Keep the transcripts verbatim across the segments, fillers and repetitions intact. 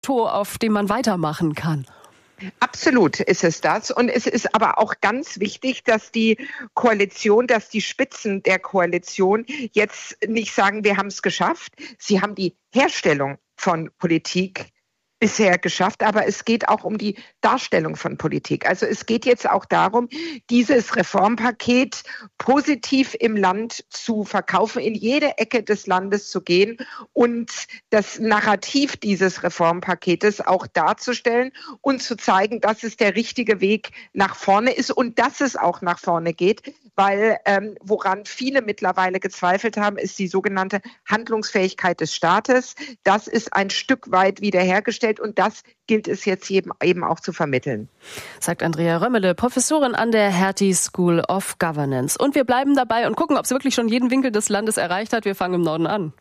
Plateau, auf dem man weitermachen kann. Absolut ist es das. Und es ist aber auch ganz wichtig, dass die Koalition, dass die Spitzen der Koalition jetzt nicht sagen, wir haben es geschafft. Sie haben die Herstellung von Politik bisher geschafft, aber es geht auch um die Darstellung von Politik. Also es geht jetzt auch darum, dieses Reformpaket positiv im Land zu verkaufen, in jede Ecke des Landes zu gehen und das Narrativ dieses Reformpaketes auch darzustellen und zu zeigen, dass es der richtige Weg nach vorne ist und dass es auch nach vorne geht, weil ähm, woran viele mittlerweile gezweifelt haben, ist die sogenannte Handlungsfähigkeit des Staates. Das ist ein Stück weit wiederhergestellt. Und das gilt es jetzt eben, eben auch zu vermitteln. Sagt Andrea Römmele, Professorin an der Hertie School of Governance. Und wir bleiben dabei und gucken, ob es wirklich schon jeden Winkel des Landes erreicht hat. Wir fangen im Norden an.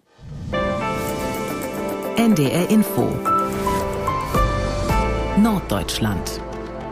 N D R Info Norddeutschland.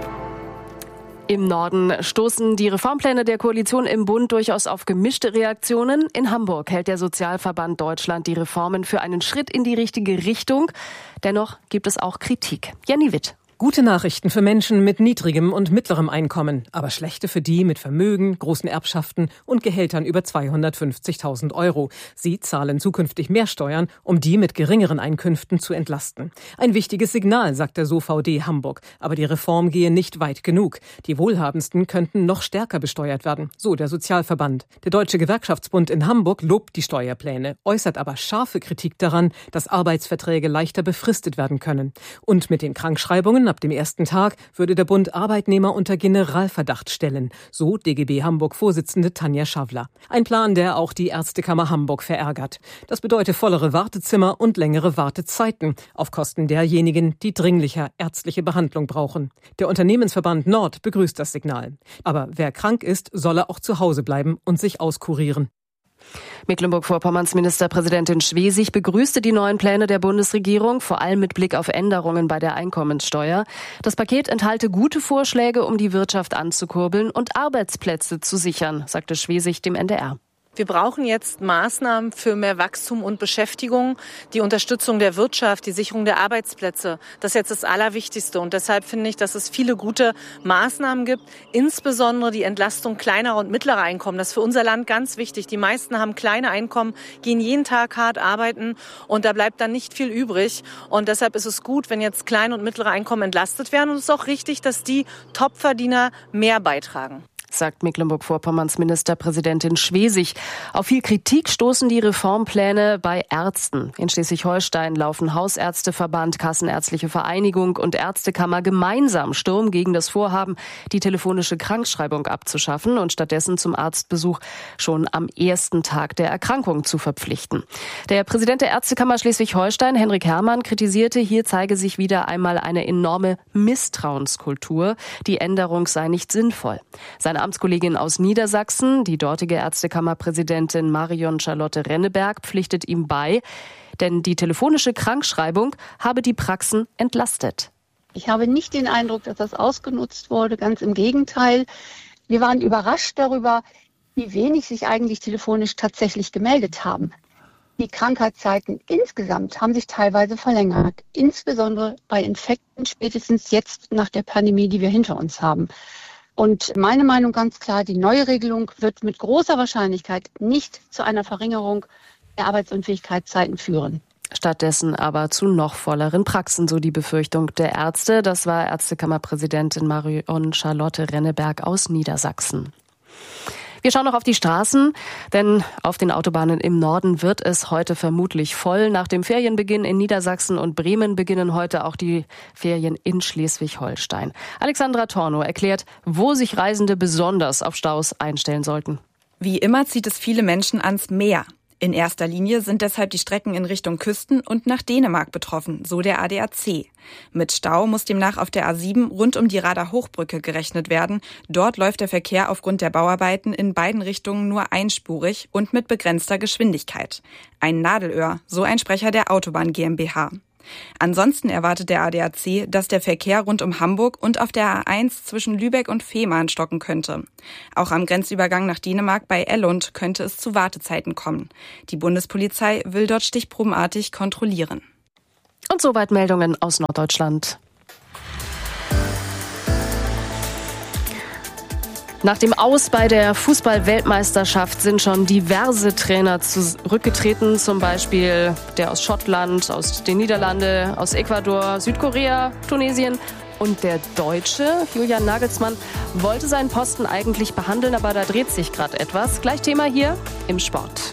Im Norden stoßen die Reformpläne der Koalition im Bund durchaus auf gemischte Reaktionen. In Hamburg hält der Sozialverband Deutschland die Reformen für einen Schritt in die richtige Richtung. Dennoch gibt es auch Kritik. Jenny Witt. Gute Nachrichten für Menschen mit niedrigem und mittlerem Einkommen, aber schlechte für die mit Vermögen, großen Erbschaften und Gehältern über zweihundertfünfzigtausend Euro. Sie zahlen zukünftig mehr Steuern, um die mit geringeren Einkünften zu entlasten. Ein wichtiges Signal, sagt der S O V D Hamburg. Aber die Reform gehe nicht weit genug. Die Wohlhabendsten könnten noch stärker besteuert werden, so der Sozialverband. Der Deutsche Gewerkschaftsbund in Hamburg lobt die Steuerpläne, äußert aber scharfe Kritik daran, dass Arbeitsverträge leichter befristet werden können. Und mit den Krankschreibungen ab dem ersten Tag würde der Bund Arbeitnehmer unter Generalverdacht stellen, so D G B Hamburg-Vorsitzende Tanja Schawler. Ein Plan, der auch die Ärztekammer Hamburg verärgert. Das bedeutet vollere Wartezimmer und längere Wartezeiten auf Kosten derjenigen, die dringlicher ärztliche Behandlung brauchen. Der Unternehmensverband Nord begrüßt das Signal. Aber wer krank ist, solle auch zu Hause bleiben und sich auskurieren. Mecklenburg-Vorpommerns Ministerpräsidentin Schwesig begrüßte die neuen Pläne der Bundesregierung, vor allem mit Blick auf Änderungen bei der Einkommenssteuer. Das Paket enthalte gute Vorschläge, um die Wirtschaft anzukurbeln und Arbeitsplätze zu sichern, sagte Schwesig dem N D R. Wir brauchen jetzt Maßnahmen für mehr Wachstum und Beschäftigung, die Unterstützung der Wirtschaft, die Sicherung der Arbeitsplätze. Das ist jetzt das Allerwichtigste. Und deshalb finde ich, dass es viele gute Maßnahmen gibt, insbesondere die Entlastung kleinerer und mittlerer Einkommen. Das ist für unser Land ganz wichtig. Die meisten haben kleine Einkommen, gehen jeden Tag hart arbeiten und da bleibt dann nicht viel übrig. Und deshalb ist es gut, wenn jetzt kleine und mittlere Einkommen entlastet werden. Und es ist auch richtig, dass die Topverdiener mehr beitragen. Sagt Mecklenburg-Vorpommerns Ministerpräsidentin Schwesig. Auf viel Kritik stoßen die Reformpläne bei Ärzten. In Schleswig-Holstein laufen Hausärzteverband, Kassenärztliche Vereinigung und Ärztekammer gemeinsam Sturm gegen das Vorhaben, die telefonische Krankschreibung abzuschaffen und stattdessen zum Arztbesuch schon am ersten Tag der Erkrankung zu verpflichten. Der Präsident der Ärztekammer Schleswig-Holstein, Henrik Herrmann, kritisierte, hier zeige sich wieder einmal eine enorme Misstrauenskultur. Die Änderung sei nicht sinnvoll. Seine Amtskollegin aus Niedersachsen, die dortige Ärztekammerpräsidentin Marion Charlotte Renneberg, pflichtet ihm bei, denn die telefonische Krankschreibung habe die Praxen entlastet. Ich habe nicht den Eindruck, dass das ausgenutzt wurde, ganz im Gegenteil. Wir waren überrascht darüber, wie wenig sich eigentlich telefonisch tatsächlich gemeldet haben. Die Krankheitszeiten insgesamt haben sich teilweise verlängert, insbesondere bei Infekten, spätestens jetzt nach der Pandemie, die wir hinter uns haben. Und meine Meinung ganz klar, die neue Regelung wird mit großer Wahrscheinlichkeit nicht zu einer Verringerung der Arbeitsunfähigkeitszeiten führen. Stattdessen aber zu noch volleren Praxen, so die Befürchtung der Ärzte. Das war Ärztekammerpräsidentin Marion Charlotte Renneberg aus Niedersachsen. Wir schauen noch auf die Straßen, denn auf den Autobahnen im Norden wird es heute vermutlich voll. Nach dem Ferienbeginn in Niedersachsen und Bremen beginnen heute auch die Ferien in Schleswig-Holstein. Alexandra Tornow erklärt, wo sich Reisende besonders auf Staus einstellen sollten. Wie immer zieht es viele Menschen ans Meer. In erster Linie sind deshalb die Strecken in Richtung Küsten und nach Dänemark betroffen, so der A D A C. Mit Stau muss demnach auf der A sieben rund um die Rader Hochbrücke gerechnet werden. Dort läuft der Verkehr aufgrund der Bauarbeiten in beiden Richtungen nur einspurig und mit begrenzter Geschwindigkeit. Ein Nadelöhr, so ein Sprecher der Autobahn GmbH. Ansonsten erwartet der A D A C, dass der Verkehr rund um Hamburg und auf der A eins zwischen Lübeck und Fehmarn stocken könnte. Auch am Grenzübergang nach Dänemark bei Ellund könnte es zu Wartezeiten kommen. Die Bundespolizei will dort stichprobenartig kontrollieren. Und soweit Meldungen aus Norddeutschland. Nach dem Aus bei der Fußball-Weltmeisterschaft sind schon diverse Trainer zurückgetreten, zum Beispiel der aus Schottland, aus den Niederlanden, aus Ecuador, Südkorea, Tunesien. Und der Deutsche, Julian Nagelsmann, wollte seinen Posten eigentlich behandeln, aber da dreht sich gerade etwas. Gleich Thema hier im Sport.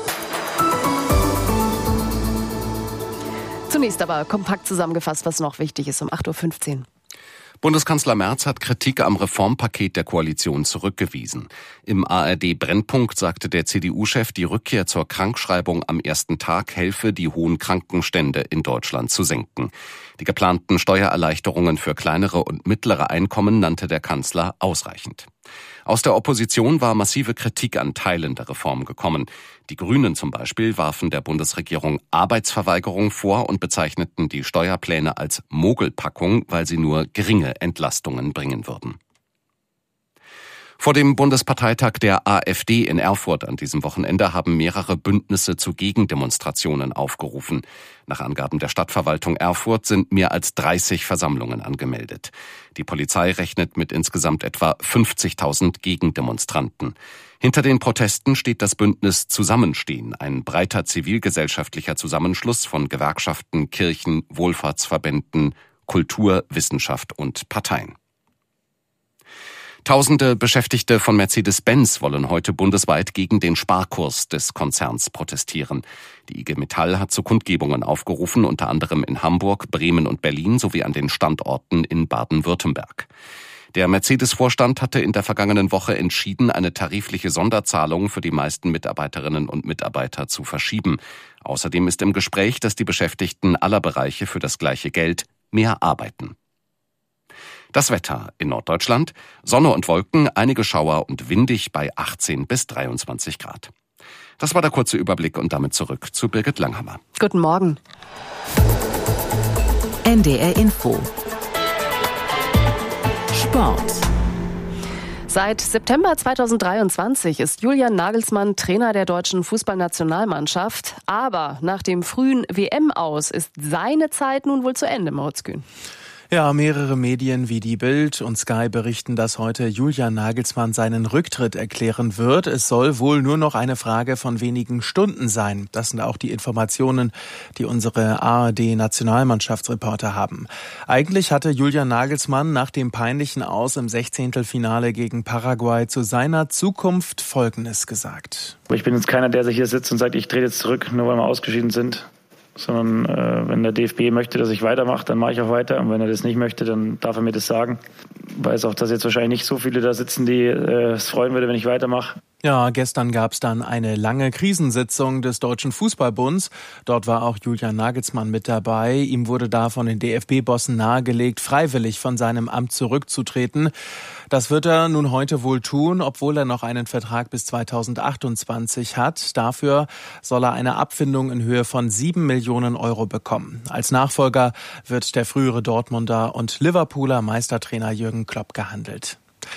Zunächst aber kompakt zusammengefasst, was noch wichtig ist, um acht Uhr fünfzehn. Bundeskanzler Merz hat Kritik am Reformpaket der Koalition zurückgewiesen. Im A R D-Brennpunkt sagte der C D U-Chef, die Rückkehr zur Krankschreibung am ersten Tag helfe, die hohen Krankenstände in Deutschland zu senken. Die geplanten Steuererleichterungen für kleinere und mittlere Einkommen nannte der Kanzler ausreichend. Aus der Opposition war massive Kritik an Teilen der Reform gekommen. Die Grünen zum Beispiel warfen der Bundesregierung Arbeitsverweigerung vor und bezeichneten die Steuerpläne als Mogelpackung, weil sie nur geringe Entlastungen bringen würden. Vor dem Bundesparteitag der AfD in Erfurt an diesem Wochenende haben mehrere Bündnisse zu Gegendemonstrationen aufgerufen. Nach Angaben der Stadtverwaltung Erfurt sind mehr als dreißig Versammlungen angemeldet. Die Polizei rechnet mit insgesamt etwa fünfzigtausend Gegendemonstranten. Hinter den Protesten steht das Bündnis Zusammenstehen, ein breiter zivilgesellschaftlicher Zusammenschluss von Gewerkschaften, Kirchen, Wohlfahrtsverbänden, Kultur, Wissenschaft und Parteien. Tausende Beschäftigte von Mercedes-Benz wollen heute bundesweit gegen den Sparkurs des Konzerns protestieren. Die I G Metall hat zu Kundgebungen aufgerufen, unter anderem in Hamburg, Bremen und Berlin sowie an den Standorten in Baden-Württemberg. Der Mercedes-Vorstand hatte in der vergangenen Woche entschieden, eine tarifliche Sonderzahlung für die meisten Mitarbeiterinnen und Mitarbeiter zu verschieben. Außerdem ist im Gespräch, dass die Beschäftigten aller Bereiche für das gleiche Geld mehr arbeiten. Das Wetter in Norddeutschland: Sonne und Wolken, einige Schauer und windig bei achtzehn bis dreiundzwanzig Grad. Das war der kurze Überblick und damit zurück zu Birgit Langhammer. Guten Morgen. N D R Info. Sport. Seit September zweitausenddreiundzwanzig ist Julian Nagelsmann Trainer der deutschen Fußballnationalmannschaft. Aber nach dem frühen W M-Aus ist seine Zeit nun wohl zu Ende, Moritz Kühn. Ja, mehrere Medien wie die Bild und Sky berichten, dass heute Julian Nagelsmann seinen Rücktritt erklären wird. Es soll wohl nur noch eine Frage von wenigen Stunden sein. Das sind auch die Informationen, die unsere A R D-Nationalmannschaftsreporter haben. Eigentlich hatte Julian Nagelsmann nach dem peinlichen Aus im Sechzehntelfinale gegen Paraguay zu seiner Zukunft Folgendes gesagt. Ich bin jetzt keiner, der sich hier sitzt und sagt, ich trete jetzt zurück, nur weil wir ausgeschieden sind. Sondern äh, wenn der D F B möchte, dass ich weitermache, dann mache ich auch weiter. Und wenn er das nicht möchte, dann darf er mir das sagen. Ich weiß auch, dass jetzt wahrscheinlich nicht so viele da sitzen, die äh, es freuen würde, wenn ich weitermache. Ja, gestern gab es dann eine lange Krisensitzung des Deutschen Fußballbunds. Dort war auch Julian Nagelsmann mit dabei. Ihm wurde da von den D F B-Bossen nahegelegt, freiwillig von seinem Amt zurückzutreten. Das wird er nun heute wohl tun, obwohl er noch einen Vertrag bis zweitausendachtundzwanzig hat. Dafür soll er eine Abfindung in Höhe von sieben Millionen Euro bekommen. Als Nachfolger wird der frühere Dortmunder und Liverpooler Meistertrainer Jürgen Klopp gehandelt.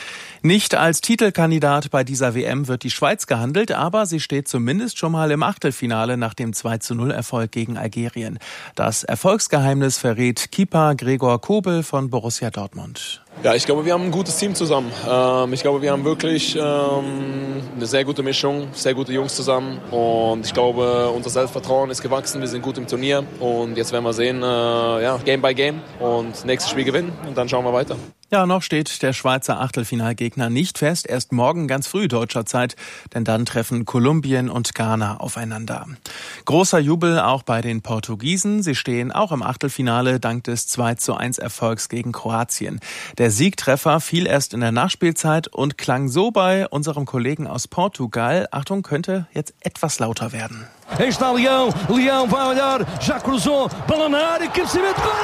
Nicht als Titelkandidat bei dieser W M wird die Schweiz gehandelt, aber sie steht zumindest schon mal im Achtelfinale nach dem zwei zu null Erfolg gegen Algerien. Das Erfolgsgeheimnis verrät Keeper Gregor Kobel von Borussia Dortmund. Ja, ich glaube, wir haben ein gutes Team zusammen. Ähm, ich glaube, wir haben wirklich ähm, eine sehr gute Mischung, sehr gute Jungs zusammen. Und ich glaube, unser Selbstvertrauen ist gewachsen. Wir sind gut im Turnier. Und jetzt werden wir sehen, äh, ja, Game by Game. Und nächstes Spiel gewinnen. Und dann schauen wir weiter. Ja, noch steht der Schweizer Achtelfinalgegner nicht fest. Erst morgen ganz früh deutscher Zeit, denn dann treffen Kolumbien und Ghana aufeinander. Großer Jubel auch bei den Portugiesen. Sie stehen auch im Achtelfinale dank des zwei zu eins Erfolgs gegen Kroatien. Der Siegtreffer fiel erst in der Nachspielzeit und klang so bei unserem Kollegen aus Portugal. Achtung, könnte jetzt etwas lauter werden. Aí está Leão, Leão vai olhar, já cruzou, bola na área, cabeceamento, gol!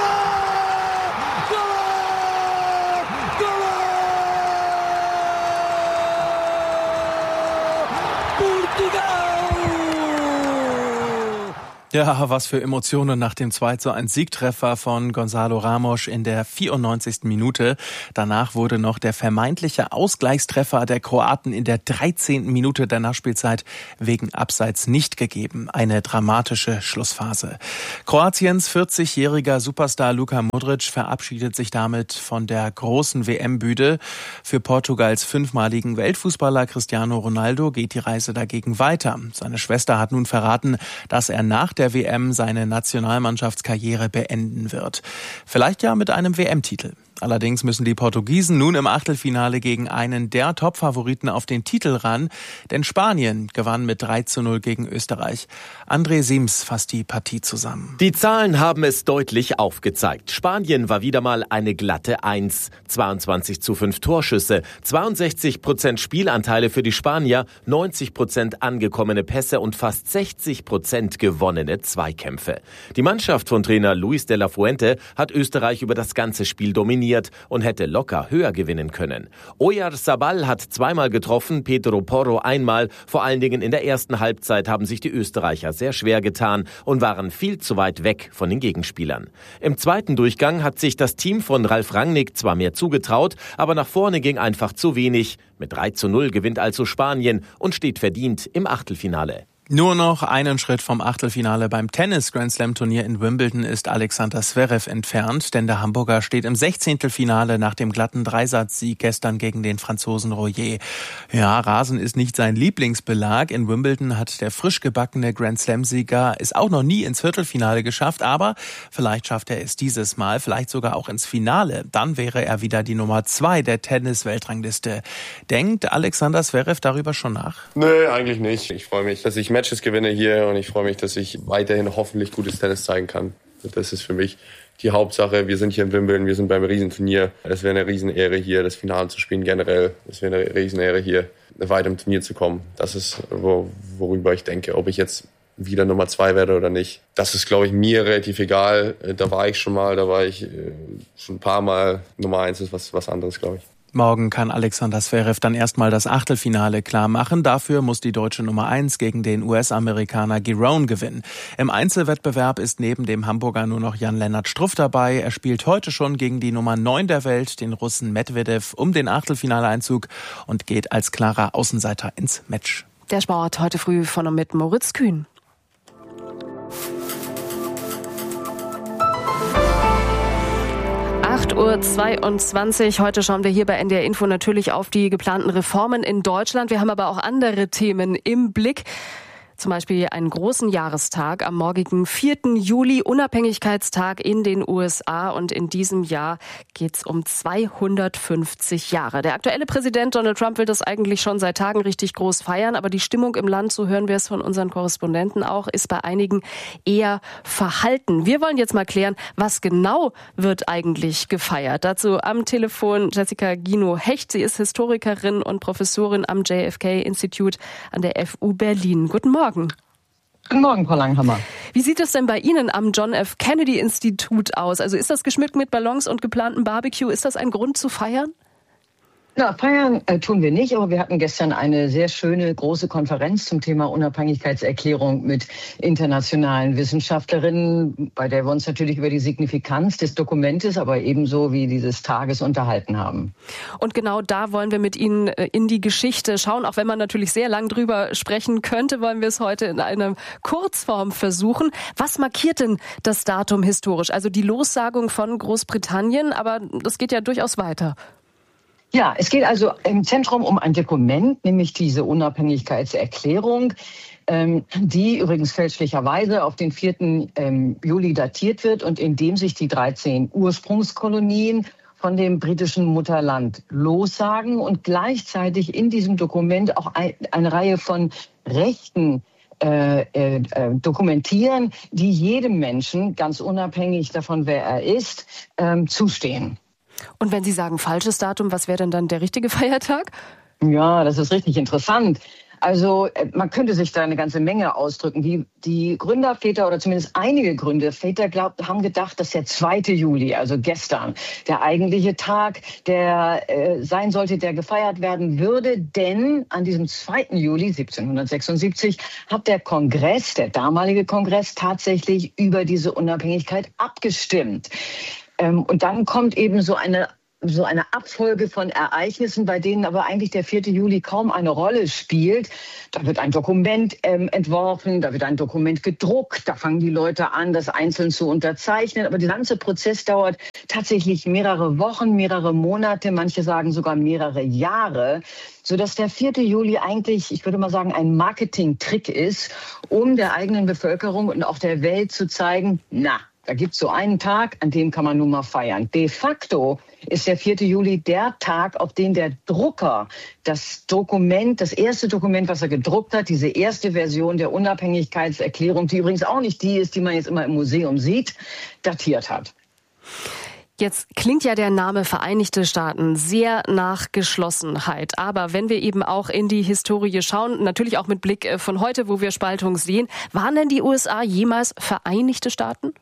Ja, was für Emotionen nach dem zwei zu eins Siegtreffer von Gonzalo Ramos in der vierundneunzigsten Minute. Danach wurde noch der vermeintliche Ausgleichstreffer der Kroaten in der dreizehnten Minute der Nachspielzeit wegen Abseits nicht gegeben. Eine dramatische Schlussphase. Kroatiens vierzigjähriger Superstar Luka Modric verabschiedet sich damit von der großen W M-Bühne. Für Portugals fünfmaligen Weltfußballer Cristiano Ronaldo geht die Reise dagegen weiter. Seine Schwester hat nun verraten, dass er nach der W M seine Nationalmannschaftskarriere beenden wird. Vielleicht ja mit einem W M-Titel. Allerdings müssen die Portugiesen nun im Achtelfinale gegen einen der Top-Favoriten auf den Titel ran, denn Spanien gewann mit drei zu null gegen Österreich. André Siems fasst die Partie zusammen. Die Zahlen haben es deutlich aufgezeigt. Spanien war wieder mal eine glatte Eins. zweiundzwanzig zu fünf Torschüsse, zweiundsechzig Prozent Spielanteile für die Spanier, neunzig Prozent angekommene Pässe und fast sechzig Prozent gewonnene Zweikämpfe. Die Mannschaft von Trainer Luis de la Fuente hat Österreich über das ganze Spiel dominiert und hätte locker höher gewinnen können. Oyarzabal hat zweimal getroffen, Pedro Porro einmal. Vor allen Dingen in der ersten Halbzeit haben sich die Österreicher sehr schwer getan und waren viel zu weit weg von den Gegenspielern. Im zweiten Durchgang hat sich das Team von Ralf Rangnick zwar mehr zugetraut, aber nach vorne ging einfach zu wenig. Mit drei zu null gewinnt also Spanien und steht verdient im Achtelfinale. Nur noch einen Schritt vom Achtelfinale beim Tennis-Grand-Slam-Turnier in Wimbledon ist Alexander Zverev entfernt, denn der Hamburger steht im Sechzehntelfinale nach dem glatten Dreisatzsieg gestern gegen den Franzosen Royer. Ja, Rasen ist nicht sein Lieblingsbelag. In Wimbledon hat der frisch gebackene Grand-Slam-Sieger es auch noch nie ins Viertelfinale geschafft, aber vielleicht schafft er es dieses Mal, vielleicht sogar auch ins Finale. Dann wäre er wieder die Nummer zwei der Tennis-Weltrangliste. Denkt Alexander Zverev darüber schon nach? Nö, eigentlich nicht. Ich freue mich, dass ich Matches gewinne hier und ich freue mich, dass ich weiterhin hoffentlich gutes Tennis zeigen kann. Das ist für mich die Hauptsache. Wir sind hier in Wimbledon, wir sind beim Riesenturnier. Es wäre eine Riesenehre hier, das Finale zu spielen generell. Es wäre eine Riesenehre hier, weiter im Turnier zu kommen. Das ist, wo, worüber ich denke, ob ich jetzt wieder Nummer zwei werde oder nicht. Das ist, glaube ich, mir relativ egal. Da war ich schon mal, da war ich schon ein paar Mal. Nummer eins ist was, was anderes, glaube ich. Morgen kann Alexander Zverev dann erstmal das Achtelfinale klar machen. Dafür muss die deutsche Nummer eins gegen den U S-Amerikaner Giron gewinnen. Im Einzelwettbewerb ist neben dem Hamburger nur noch Jan-Lennart Struff dabei. Er spielt heute schon gegen die Nummer neun der Welt, den Russen Medvedev, um den Achtelfinaleinzug und geht als klarer Außenseiter ins Match. Der Sport heute früh von und mit Moritz Kühn. acht Uhr zweiundzwanzig. Heute schauen wir hier bei N D R Info natürlich auf die geplanten Reformen in Deutschland. Wir haben aber auch andere Themen im Blick. Zum Beispiel einen großen Jahrestag am morgigen vierten Juli, Unabhängigkeitstag in den U S A. Und in diesem Jahr geht's um zweihundertfünfzig Jahre. Der aktuelle Präsident Donald Trump will das eigentlich schon seit Tagen richtig groß feiern. Aber die Stimmung im Land, so hören wir es von unseren Korrespondenten auch, ist bei einigen eher verhalten. Wir wollen jetzt mal klären, was genau wird eigentlich gefeiert. Dazu am Telefon Jessica Gino-Hecht. Sie ist Historikerin und Professorin am J F K Institute an der F U Berlin. Guten Morgen. Guten Morgen, Frau Langhammer. Wie sieht es denn bei Ihnen am John F. Kennedy Institut aus? Also ist das geschmückt mit Ballons und geplantem Barbecue? Ist das ein Grund zu feiern? Na, feiern äh, tun wir nicht, aber wir hatten gestern eine sehr schöne große Konferenz zum Thema Unabhängigkeitserklärung mit internationalen Wissenschaftlerinnen, bei der wir uns natürlich über die Signifikanz des Dokumentes, aber ebenso wie dieses Tages unterhalten haben. Und genau da wollen wir mit Ihnen in die Geschichte schauen. Auch wenn man natürlich sehr lang drüber sprechen könnte, wollen wir es heute in einer Kurzform versuchen. Was markiert denn das Datum historisch? Also die Lossagung von Großbritannien, aber das geht ja durchaus weiter. Ja, es geht also im Zentrum um ein Dokument, nämlich diese Unabhängigkeitserklärung, ähm, die übrigens fälschlicherweise auf den vierten Ähm, Juli datiert wird und in dem sich die dreizehn Ursprungskolonien von dem britischen Mutterland lossagen und gleichzeitig in diesem Dokument auch ein, eine Reihe von Rechten Äh, äh, dokumentieren, die jedem Menschen, ganz unabhängig davon, wer er ist, ähm, zustehen. Und wenn Sie sagen falsches Datum, was wäre denn dann der richtige Feiertag? Ja, das ist richtig interessant. Also man könnte sich da eine ganze Menge ausdrücken. Die, die Gründerväter oder zumindest einige Gründerväter glaubt, haben gedacht, dass der zweite Juli, also gestern, der eigentliche Tag, der äh, sein sollte, der gefeiert werden würde. Denn an diesem zweiten Juli siebzehnhundertsechsundsiebzig hat der Kongress, der damalige Kongress, tatsächlich über diese Unabhängigkeit abgestimmt. Ähm, und dann kommt eben so eine so eine Abfolge von Ereignissen, bei denen aber eigentlich der vierte Juli kaum eine Rolle spielt. Da wird ein Dokument ähm, entworfen, da wird ein Dokument gedruckt, da fangen die Leute an, das einzeln zu unterzeichnen. Aber der ganze Prozess dauert tatsächlich mehrere Wochen, mehrere Monate, manche sagen sogar mehrere Jahre, sodass der vierte Juli eigentlich, ich würde mal sagen, ein Marketing-Trick ist, um der eigenen Bevölkerung und auch der Welt zu zeigen, na, da gibt es so einen Tag, an dem kann man nun mal feiern. De facto ist der vierte Juli der Tag, auf den der Drucker das Dokument, das erste Dokument, was er gedruckt hat, diese erste Version der Unabhängigkeitserklärung, die übrigens auch nicht die ist, die man jetzt immer im Museum sieht, datiert hat. Jetzt klingt ja der Name Vereinigte Staaten sehr nach Geschlossenheit. Aber wenn wir eben auch in die Historie schauen, natürlich auch mit Blick von heute, wo wir Spaltung sehen, waren denn die U S A jemals Vereinigte Staaten?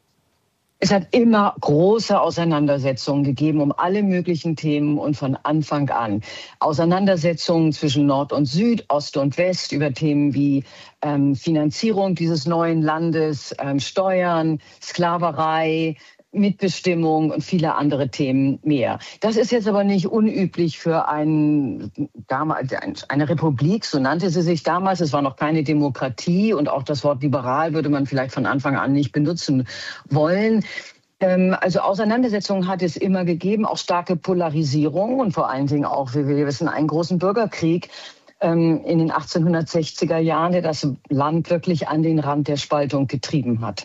Es hat immer große Auseinandersetzungen gegeben um alle möglichen Themen und von Anfang an. Auseinandersetzungen zwischen Nord und Süd, Ost und West über Themen wie ähm, Finanzierung dieses neuen Landes, ähm, Steuern, Sklaverei, Mitbestimmung und viele andere Themen mehr. Das ist jetzt aber nicht unüblich für ein, eine Republik, so nannte sie sich damals. Es war noch keine Demokratie und auch das Wort liberal würde man vielleicht von Anfang an nicht benutzen wollen. Also Auseinandersetzungen hat es immer gegeben, auch starke Polarisierung und vor allen Dingen auch, wie wir wissen, einen großen Bürgerkrieg in den achtzehnhundertsechziger Jahren, der das Land wirklich an den Rand der Spaltung getrieben hat.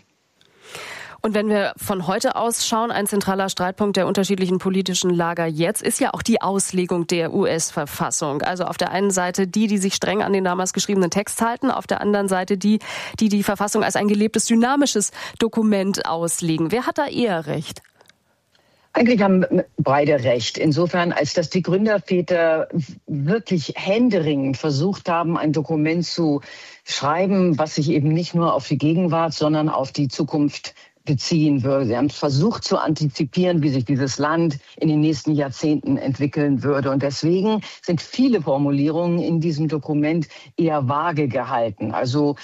Und wenn wir von heute aus schauen, ein zentraler Streitpunkt der unterschiedlichen politischen Lager jetzt ist ja auch die Auslegung der U S-Verfassung. Also auf der einen Seite die, die sich streng an den damals geschriebenen Text halten, auf der anderen Seite die, die die Verfassung als ein gelebtes, dynamisches Dokument auslegen. Wer hat da eher recht? Eigentlich haben beide recht. Insofern, als dass die Gründerväter wirklich händeringend versucht haben, ein Dokument zu schreiben, was sich eben nicht nur auf die Gegenwart, sondern auf die Zukunft beziehen würde. Sie haben versucht zu antizipieren, wie sich dieses Land in den nächsten Jahrzehnten entwickeln würde. Und deswegen sind viele Formulierungen in diesem Dokument eher vage gehalten. Also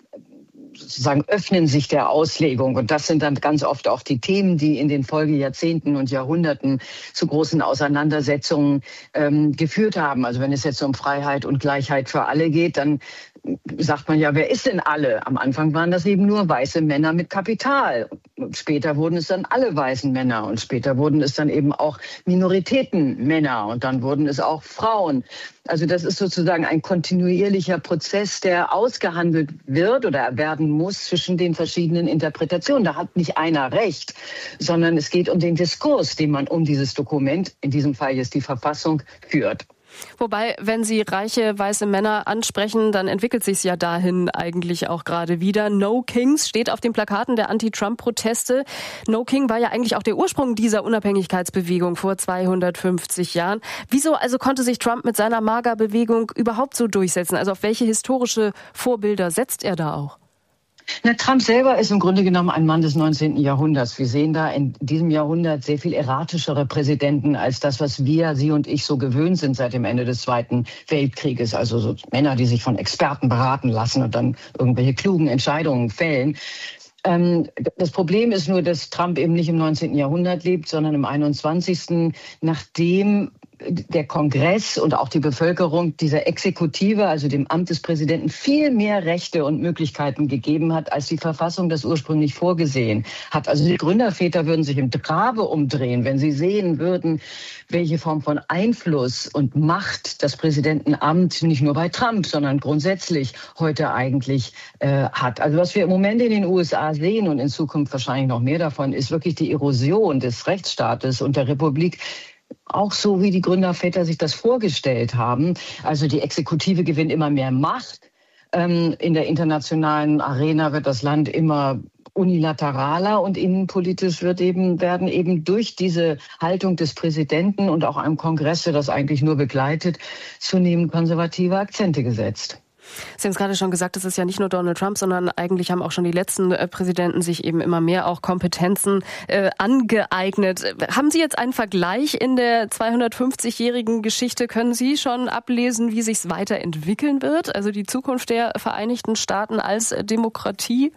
sozusagen öffnen sich der Auslegung. Und das sind dann ganz oft auch die Themen, die in den Folgejahrzehnten und Jahrhunderten zu großen Auseinandersetzungen ähm, geführt haben. Also wenn es jetzt um Freiheit und Gleichheit für alle geht, dann sagt man ja, wer ist denn alle? Am Anfang waren das eben nur weiße Männer mit Kapital. Und später wurden es dann alle weißen Männer und später wurden es dann eben auch Minoritätenmänner und dann wurden es auch Frauen. Also das ist sozusagen ein kontinuierlicher Prozess, der ausgehandelt wird oder werden muss zwischen den verschiedenen Interpretationen. Da hat nicht einer recht, sondern es geht um den Diskurs, den man um dieses Dokument, in diesem Fall jetzt die Verfassung, führt. Wobei, wenn Sie reiche weiße Männer ansprechen, dann entwickelt sich es ja dahin eigentlich auch gerade wieder. No Kings steht auf den Plakaten der Anti-Trump-Proteste. No King war ja eigentlich auch der Ursprung dieser Unabhängigkeitsbewegung vor zweihundertfünfzig Jahren. Wieso also konnte sich Trump mit seiner MAGA-Bewegung überhaupt so durchsetzen? Also auf welche historische Vorbilder setzt er da auch? Na, Trump selber ist im Grunde genommen ein Mann des neunzehnten Jahrhunderts. Wir sehen da in diesem Jahrhundert sehr viel erratischere Präsidenten als das, was wir, Sie und ich so gewöhnt sind seit dem Ende des Zweiten Weltkrieges. Also so Männer, die sich von Experten beraten lassen und dann irgendwelche klugen Entscheidungen fällen. Ähm, das Problem ist nur, dass Trump eben nicht im neunzehnten Jahrhundert lebt, sondern im einundzwanzigsten Nachdem der Kongress und auch die Bevölkerung dieser Exekutive, also dem Amt des Präsidenten, viel mehr Rechte und Möglichkeiten gegeben hat, als die Verfassung das ursprünglich vorgesehen hat. Also die Gründerväter würden sich im Grabe umdrehen, wenn sie sehen würden, welche Form von Einfluss und Macht das Präsidentenamt nicht nur bei Trump, sondern grundsätzlich heute eigentlich äh, hat. Also was wir im Moment in den U S A sehen und in Zukunft wahrscheinlich noch mehr davon, ist wirklich die Erosion des Rechtsstaates und der Republik. Auch so, wie die Gründerväter sich das vorgestellt haben. Also die Exekutive gewinnt immer mehr Macht. Ähm, in der internationalen Arena wird das Land immer unilateraler und innenpolitisch wird eben, werden eben durch diese Haltung des Präsidenten und auch einem Kongress, der das eigentlich nur begleitet, zunehmend konservative Akzente gesetzt. Sie haben es gerade schon gesagt, es ist ja nicht nur Donald Trump, sondern eigentlich haben auch schon die letzten äh, Präsidenten sich eben immer mehr auch Kompetenzen äh, angeeignet. Haben Sie jetzt einen Vergleich in der zweihundertfünfzigjährigen Geschichte? Können Sie schon ablesen, wie sich es weiterentwickeln wird? Also die Zukunft der Vereinigten Staaten als äh, Demokratie?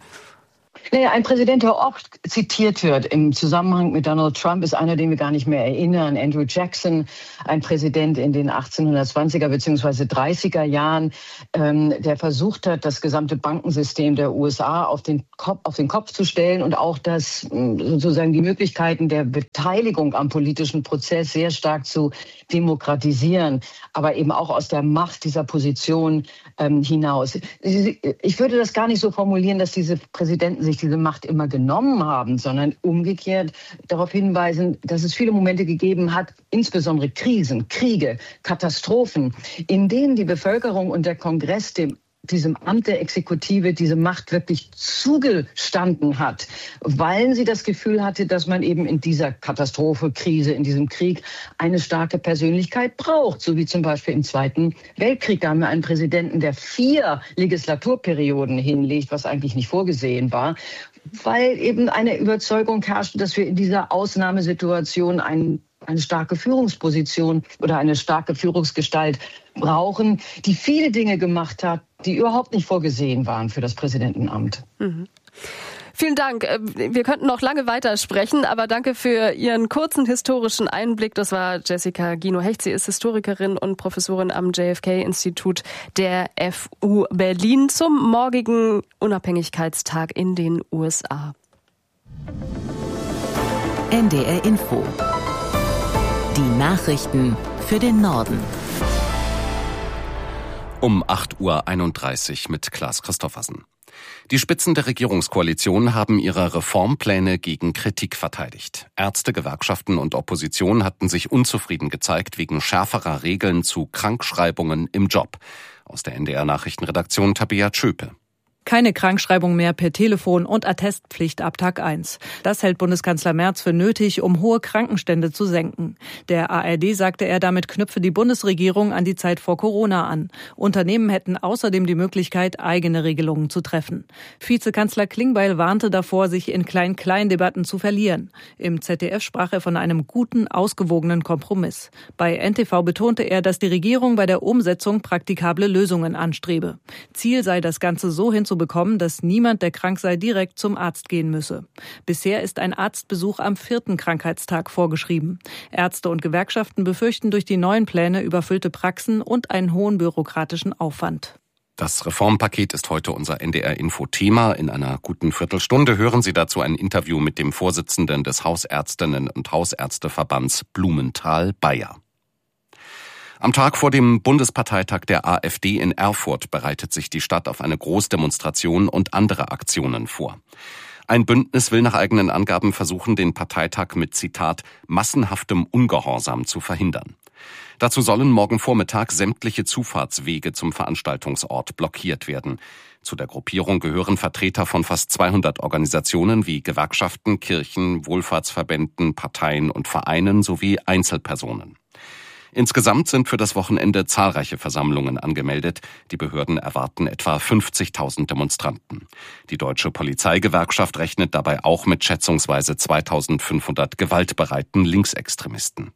Naja, ein Präsident, der oft zitiert wird im Zusammenhang mit Donald Trump, ist einer, den wir gar nicht mehr erinnern. Andrew Jackson, ein Präsident in den achtzehnhundertzwanziger bzw. dreißiger Jahren, ähm, der versucht hat, das gesamte Bankensystem der U S A auf den Kopf, auf den Kopf zu stellen und auch das sozusagen die Möglichkeiten der Beteiligung am politischen Prozess sehr stark zu demokratisieren, aber eben auch aus der Macht dieser Position ähm, hinaus. Ich würde das gar nicht so formulieren, dass diese Präsidenten sich diese Macht immer genommen haben, sondern umgekehrt darauf hinweisen, dass es viele Momente gegeben hat, insbesondere Krisen, Kriege, Katastrophen, in denen die Bevölkerung und der Kongress dem diesem Amt der Exekutive diese Macht wirklich zugestanden hat, weil sie das Gefühl hatte, dass man eben in dieser Katastrophe, Krise, in diesem Krieg eine starke Persönlichkeit braucht, so wie zum Beispiel im Zweiten Weltkrieg. Da haben wir einen Präsidenten, der vier Legislaturperioden hinlegt, was eigentlich nicht vorgesehen war, weil eben eine Überzeugung herrschte, dass wir in dieser Ausnahmesituation einen eine starke Führungsposition oder eine starke Führungsgestalt brauchen, die viele Dinge gemacht hat, die überhaupt nicht vorgesehen waren für das Präsidentenamt. Mhm. Vielen Dank. Wir könnten noch lange weitersprechen, aber danke für Ihren kurzen historischen Einblick. Das war Jessica Gino-Hecht. Sie ist Historikerin und Professorin am J F K-Institut der F U Berlin zum morgigen Unabhängigkeitstag in den U S A. N D R Info. Die Nachrichten für den Norden. Um acht Uhr einunddreißig mit Klaas Christoffersen. Die Spitzen der Regierungskoalition haben ihre Reformpläne gegen Kritik verteidigt. Ärzte, Gewerkschaften und Opposition hatten sich unzufrieden gezeigt wegen schärferer Regeln zu Krankschreibungen im Job. Aus der N D R-Nachrichtenredaktion Tabea Tschöpe. Keine Krankschreibung mehr per Telefon und Attestpflicht ab Tag eins. Das hält Bundeskanzler Merz für nötig, um hohe Krankenstände zu senken. Der A R D sagte er, damit knüpfe die Bundesregierung an die Zeit vor Corona an. Unternehmen hätten außerdem die Möglichkeit, eigene Regelungen zu treffen. Vizekanzler Klingbeil warnte davor, sich in Klein-Klein-Debatten zu verlieren. Im Z D F sprach er von einem guten, ausgewogenen Kompromiss. Bei N T V betonte er, dass die Regierung bei der Umsetzung praktikable Lösungen anstrebe. Ziel sei, das Ganze so hinzubekommen, bekommen, dass niemand, der krank sei, direkt zum Arzt gehen müsse. Bisher ist ein Arztbesuch am vierten Krankheitstag vorgeschrieben. Ärzte und Gewerkschaften befürchten durch die neuen Pläne überfüllte Praxen und einen hohen bürokratischen Aufwand. Das Reformpaket ist heute unser N D R-Info-Thema. In einer guten Viertelstunde hören Sie dazu ein Interview mit dem Vorsitzenden des Hausärztinnen- und Hausärzteverbands Blumenthal-Bayer. Am Tag vor dem Bundesparteitag der AfD in Erfurt bereitet sich die Stadt auf eine Großdemonstration und andere Aktionen vor. Ein Bündnis will nach eigenen Angaben versuchen, den Parteitag mit, Zitat, massenhaftem Ungehorsam zu verhindern. Dazu sollen morgen Vormittag sämtliche Zufahrtswege zum Veranstaltungsort blockiert werden. Zu der Gruppierung gehören Vertreter von fast zweihundert Organisationen wie Gewerkschaften, Kirchen, Wohlfahrtsverbänden, Parteien und Vereinen sowie Einzelpersonen. Insgesamt sind für das Wochenende zahlreiche Versammlungen angemeldet. Die Behörden erwarten etwa fünfzigtausend Demonstranten. Die Deutsche Polizeigewerkschaft rechnet dabei auch mit schätzungsweise zweitausendfünfhundert gewaltbereiten Linksextremisten.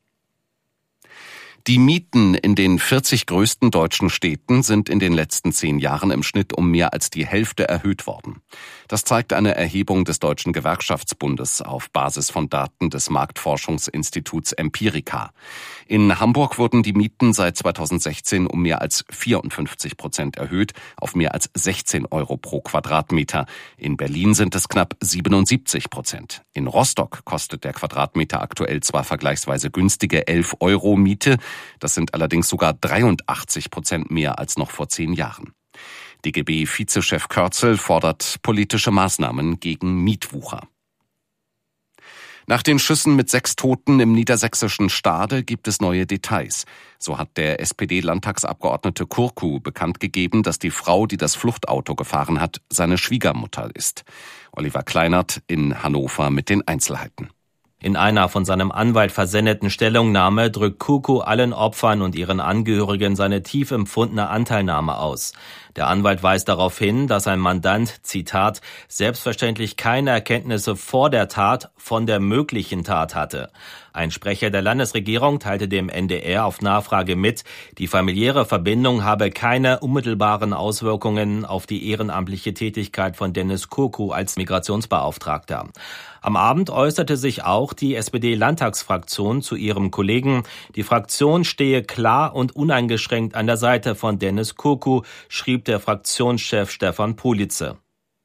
Die Mieten in den vierzig größten deutschen Städten sind in den letzten zehn Jahren im Schnitt um mehr als die Hälfte erhöht worden. Das zeigt eine Erhebung des Deutschen Gewerkschaftsbundes auf Basis von Daten des Marktforschungsinstituts Empirica. In Hamburg wurden die Mieten seit zweitausendsechzehn um mehr als vierundfünfzig Prozent erhöht, auf mehr als sechzehn Euro pro Quadratmeter. In Berlin sind es knapp siebenundsiebzig Prozent. In Rostock kostet der Quadratmeter aktuell zwar vergleichsweise günstige elf Euro Miete, das sind allerdings sogar dreiundachtzig Prozent mehr als noch vor zehn Jahren. D G B-Vizechef Kürzel fordert politische Maßnahmen gegen Mietwucher. Nach den Schüssen mit sechs Toten im niedersächsischen Stade gibt es neue Details. So hat der S P D-Landtagsabgeordnete Kurku bekannt gegeben, dass die Frau, die das Fluchtauto gefahren hat, seine Schwiegermutter ist. Oliver Kleinert in Hannover mit den Einzelheiten. In einer von seinem Anwalt versendeten Stellungnahme drückt Kurku allen Opfern und ihren Angehörigen seine tief empfundene Anteilnahme aus. Der Anwalt weist darauf hin, dass sein Mandant, Zitat, selbstverständlich keine Erkenntnisse vor der Tat von der möglichen Tat hatte. Ein Sprecher der Landesregierung teilte dem N D R auf Nachfrage mit, die familiäre Verbindung habe keine unmittelbaren Auswirkungen auf die ehrenamtliche Tätigkeit von Dennis Kurku als Migrationsbeauftragter. Am Abend äußerte sich auch die S P D-Landtagsfraktion zu ihrem Kollegen. Die Fraktion stehe klar und uneingeschränkt an der Seite von Dennis Kurku, schrieb der Fraktionschef Stefan Politze.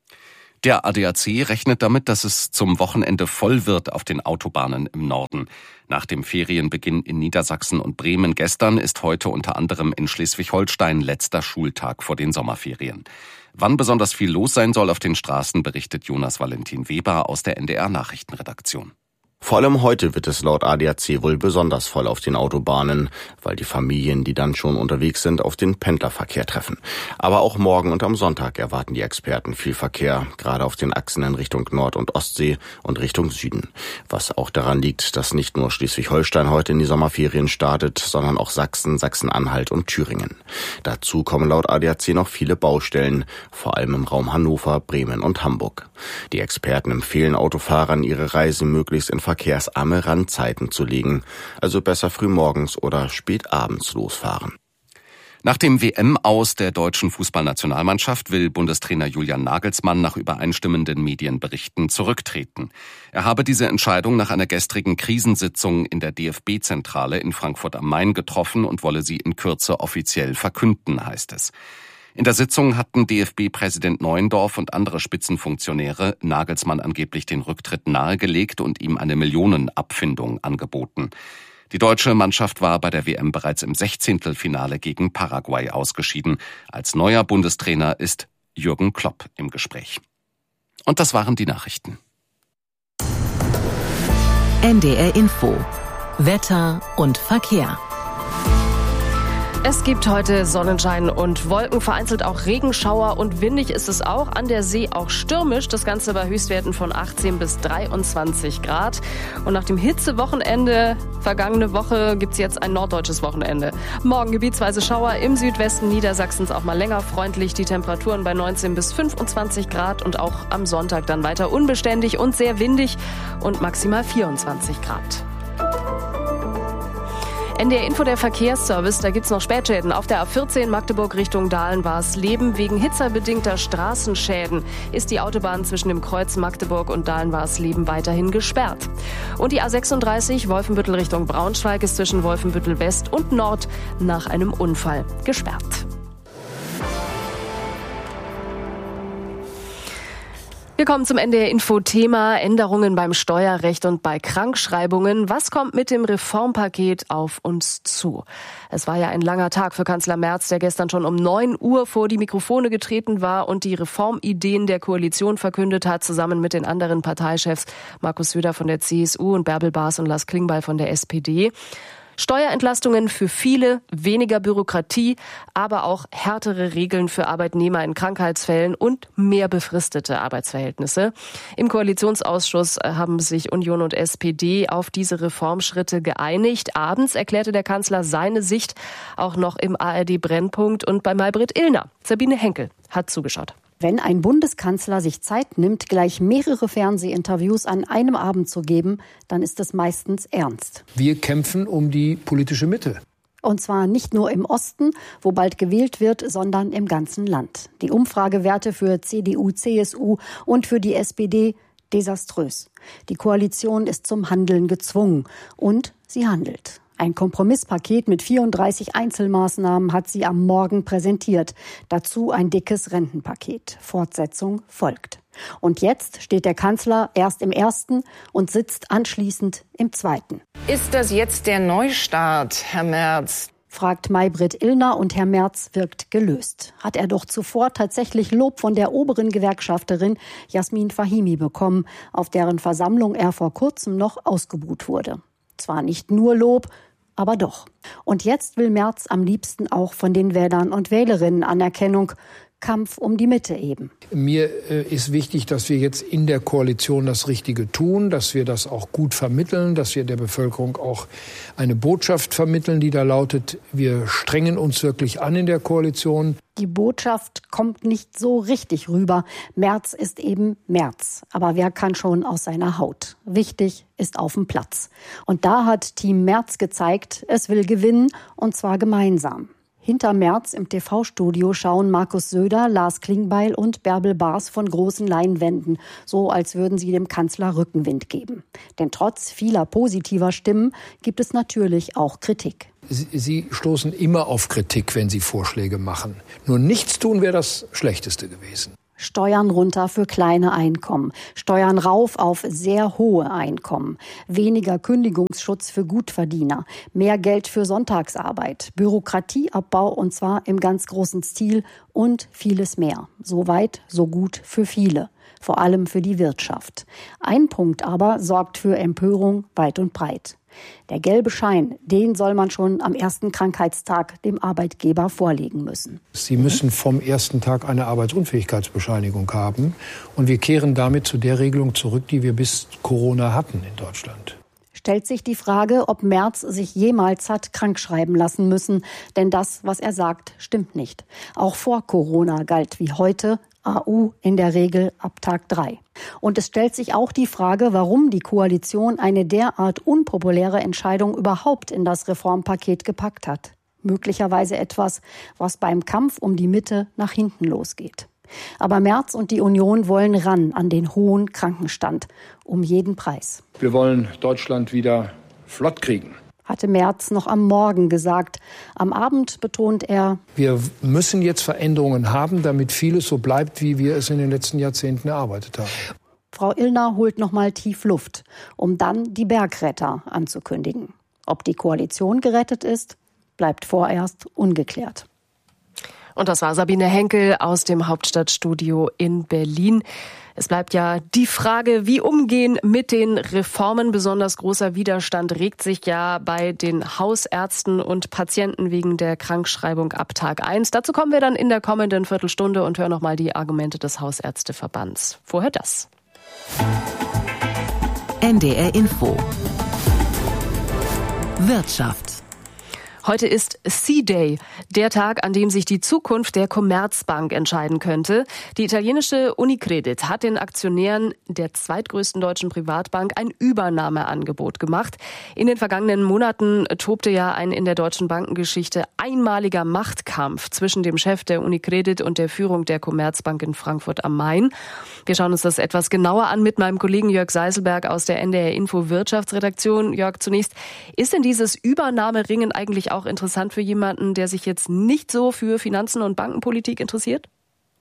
Der A D A C rechnet damit, dass es zum Wochenende voll wird auf den Autobahnen im Norden. Nach dem Ferienbeginn in Niedersachsen und Bremen gestern ist heute unter anderem in Schleswig-Holstein letzter Schultag vor den Sommerferien. Wann besonders viel los sein soll auf den Straßen, berichtet Jonas Valentin Weber aus der N D R-Nachrichtenredaktion. Vor allem heute wird es laut A D A C wohl besonders voll auf den Autobahnen, weil die Familien, die dann schon unterwegs sind, auf den Pendlerverkehr treffen. Aber auch morgen und am Sonntag erwarten die Experten viel Verkehr, gerade auf den Achsen in Richtung Nord- und Ostsee und Richtung Süden. Was auch daran liegt, dass nicht nur Schleswig-Holstein heute in die Sommerferien startet, sondern auch Sachsen, Sachsen-Anhalt und Thüringen. Dazu kommen laut A D A C noch viele Baustellen, vor allem im Raum Hannover, Bremen und Hamburg. Die Experten empfehlen Autofahrern, ihre Reise möglichst in verkehrsarme Randzeiten zu legen, also besser frühmorgens oder spät abends losfahren. Nach dem W M-Aus der deutschen Fußballnationalmannschaft will Bundestrainer Julian Nagelsmann nach übereinstimmenden Medienberichten zurücktreten. Er habe diese Entscheidung nach einer gestrigen Krisensitzung in der D F B-Zentrale in Frankfurt am Main getroffen und wolle sie in Kürze offiziell verkünden, heißt es. In der Sitzung hatten D F B-Präsident Neuendorf und andere Spitzenfunktionäre Nagelsmann angeblich den Rücktritt nahegelegt und ihm eine Millionenabfindung angeboten. Die deutsche Mannschaft war bei der W M bereits im Sechzehntelfinale gegen Paraguay ausgeschieden. Als neuer Bundestrainer ist Jürgen Klopp im Gespräch. Und das waren die Nachrichten. N D R Info. Wetter und Verkehr. Es gibt heute Sonnenschein und Wolken, vereinzelt auch Regenschauer und windig ist es auch, an der See auch stürmisch, das Ganze bei Höchstwerten von achtzehn bis dreiundzwanzig Grad. Und nach dem Hitzewochenende vergangene Woche gibt's jetzt ein norddeutsches Wochenende. Morgen gebietsweise Schauer im Südwesten Niedersachsens, auch mal länger freundlich, die Temperaturen bei neunzehn bis fünfundzwanzig Grad und auch am Sonntag dann weiter unbeständig und sehr windig und maximal vierundzwanzig Grad. N D R Info, der Verkehrsservice, da gibt's noch Spätschäden. Auf der A vierzehn Magdeburg Richtung Dahlen-Warsleben. Wegen hitzebedingter Straßenschäden ist die Autobahn zwischen dem Kreuz Magdeburg und Dahlen-Warsleben weiterhin gesperrt. Und die A sechsunddreißig Wolfenbüttel Richtung Braunschweig ist zwischen Wolfenbüttel West und Nord nach einem Unfall gesperrt. Wir kommen zum N D R-Info-Thema Änderungen beim Steuerrecht und bei Krankschreibungen. Was kommt mit dem Reformpaket auf uns zu? Es war ja ein langer Tag für Kanzler Merz, der gestern schon um neun Uhr vor die Mikrofone getreten war und die Reformideen der Koalition verkündet hat, zusammen mit den anderen Parteichefs Markus Söder von der C S U und Bärbel Baas und Lars Klingbeil von der S P D. Steuerentlastungen für viele, weniger Bürokratie, aber auch härtere Regeln für Arbeitnehmer in Krankheitsfällen und mehr befristete Arbeitsverhältnisse. Im Koalitionsausschuss haben sich Union und S P D auf diese Reformschritte geeinigt. Abends erklärte der Kanzler seine Sicht auch noch im A R D Brennpunkt und bei Maybrit Illner. Sabine Henkel hat zugeschaut. Wenn ein Bundeskanzler sich Zeit nimmt, gleich mehrere Fernsehinterviews an einem Abend zu geben, dann ist es meistens ernst. Wir kämpfen um die politische Mitte. Und zwar nicht nur im Osten, wo bald gewählt wird, sondern im ganzen Land. Die Umfragewerte für C D U, C S U und für die S P D desaströs. Die Koalition ist zum Handeln gezwungen und sie handelt. Ein Kompromisspaket mit vierunddreißig Einzelmaßnahmen hat sie am Morgen präsentiert. Dazu ein dickes Rentenpaket. Fortsetzung folgt. Und jetzt steht der Kanzler erst im ersten und sitzt anschließend im zweiten. Ist das jetzt der Neustart, Herr Merz? fragt Maybrit Illner und Herr Merz wirkt gelöst. Hat er doch zuvor tatsächlich Lob von der oberen Gewerkschafterin Jasmin Fahimi bekommen, auf deren Versammlung er vor kurzem noch ausgebuht wurde. Zwar nicht nur Lob, aber doch. Und jetzt will Merz am liebsten auch von den Wählern und Wählerinnen Anerkennung. Kampf um die Mitte eben. Mir äh, ist wichtig, dass wir jetzt in der Koalition das Richtige tun, dass wir das auch gut vermitteln, dass wir der Bevölkerung auch eine Botschaft vermitteln, die da lautet, wir strengen uns wirklich an in der Koalition. Die Botschaft kommt nicht so richtig rüber. Merz ist eben Merz. Aber wer kann schon aus seiner Haut? Wichtig ist auf dem Platz. Und da hat Team Merz gezeigt, es will gewinnen, und zwar gemeinsam. Hinter Merz im T V-Studio schauen Markus Söder, Lars Klingbeil und Bärbel Baas von großen Leinwänden, so als würden sie dem Kanzler Rückenwind geben. Denn trotz vieler positiver Stimmen gibt es natürlich auch Kritik. Sie, sie stoßen immer auf Kritik, wenn sie Vorschläge machen. Nur nichts tun wäre das Schlechteste gewesen. Steuern runter für kleine Einkommen, Steuern rauf auf sehr hohe Einkommen, weniger Kündigungsschutz für Gutverdiener, mehr Geld für Sonntagsarbeit, Bürokratieabbau und zwar im ganz großen Stil und vieles mehr. So weit, so gut für viele, vor allem für die Wirtschaft. Ein Punkt aber sorgt für Empörung weit und breit. Der gelbe Schein, den soll man schon am ersten Krankheitstag dem Arbeitgeber vorlegen müssen. Sie müssen vom ersten Tag eine Arbeitsunfähigkeitsbescheinigung haben. Und wir kehren damit zu der Regelung zurück, die wir bis Corona hatten in Deutschland. Stellt sich die Frage, ob Merz sich jemals hat krankschreiben lassen müssen. Denn das, was er sagt, stimmt nicht. Auch vor Corona galt wie heute A U in der Regel ab Tag drei. Und es stellt sich auch die Frage, warum die Koalition eine derart unpopuläre Entscheidung überhaupt in das Reformpaket gepackt hat. Möglicherweise etwas, was beim Kampf um die Mitte nach hinten losgeht. Aber Merz und die Union wollen ran an den hohen Krankenstand, um jeden Preis. Wir wollen Deutschland wieder flott kriegen, hatte Merz noch am Morgen gesagt. Am Abend betont er, wir müssen jetzt Veränderungen haben, damit vieles so bleibt, wie wir es in den letzten Jahrzehnten erarbeitet haben. Frau Illner holt noch mal tief Luft, um dann die Bergretter anzukündigen. Ob die Koalition gerettet ist, bleibt vorerst ungeklärt. Und das war Sabine Henkel aus dem Hauptstadtstudio in Berlin. Es bleibt ja die Frage, wie umgehen mit den Reformen. Besonders großer Widerstand regt sich ja bei den Hausärzten und Patienten wegen der Krankschreibung ab Tag eins. Dazu kommen wir dann in der kommenden Viertelstunde und hören nochmal die Argumente des Hausärzteverbands. Vorher das. N D R Info. Wirtschaft. Heute ist C-Day, der Tag, an dem sich die Zukunft der Commerzbank entscheiden könnte. Die italienische Unicredit hat den Aktionären der zweitgrößten deutschen Privatbank ein Übernahmeangebot gemacht. In den vergangenen Monaten tobte ja ein in der deutschen Bankengeschichte einmaliger Machtkampf zwischen dem Chef der Unicredit und der Führung der Commerzbank in Frankfurt am Main. Wir schauen uns das etwas genauer an mit meinem Kollegen Jörg Seiselberg aus der N D R Info Wirtschaftsredaktion. Jörg, zunächst, ist denn dieses Übernahmeringen eigentlich auch auch interessant für jemanden, der sich jetzt nicht so für Finanzen und Bankenpolitik interessiert?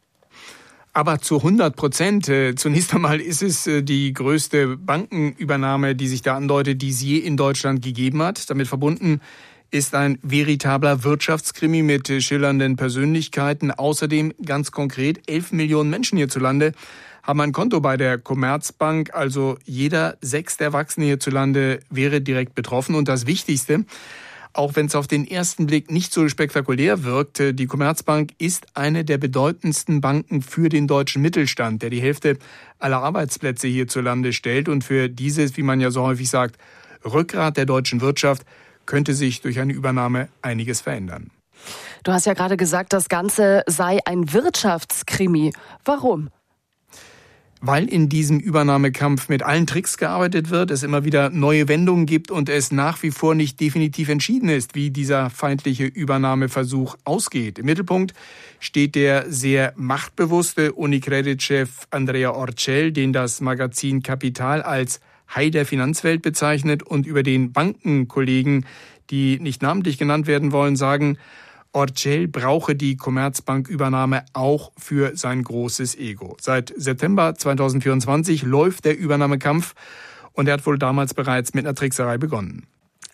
Aber zu hundert Prozent. Zunächst einmal ist es die größte Bankenübernahme, die sich da andeutet, die es je in Deutschland gegeben hat. Damit verbunden ist ein veritabler Wirtschaftskrimi mit schillernden Persönlichkeiten. Außerdem ganz konkret elf Millionen Menschen hierzulande haben ein Konto bei der Commerzbank. Also jeder sechste Erwachsene hierzulande wäre direkt betroffen. Und das Wichtigste, auch wenn es auf den ersten Blick nicht so spektakulär wirkt, die Commerzbank ist eine der bedeutendsten Banken für den deutschen Mittelstand, der die Hälfte aller Arbeitsplätze hierzulande stellt. Und für dieses, wie man ja so häufig sagt, Rückgrat der deutschen Wirtschaft könnte sich durch eine Übernahme einiges verändern. Du hast ja gerade gesagt, das Ganze sei ein Wirtschaftskrimi. Warum? Weil in diesem Übernahmekampf mit allen Tricks gearbeitet wird, es immer wieder neue Wendungen gibt und es nach wie vor nicht definitiv entschieden ist, wie dieser feindliche Übernahmeversuch ausgeht. Im Mittelpunkt steht der sehr machtbewusste Unicredit-Chef Andrea Orcel, den das Magazin Kapital als Hai der Finanzwelt bezeichnet, und über den Bankenkollegen, die nicht namentlich genannt werden wollen, sagen, Orcel brauche die Commerzbank-Übernahme auch für sein großes Ego. Seit September zweitausendvierundzwanzig läuft der Übernahmekampf und er hat wohl damals bereits mit einer Trickserei begonnen.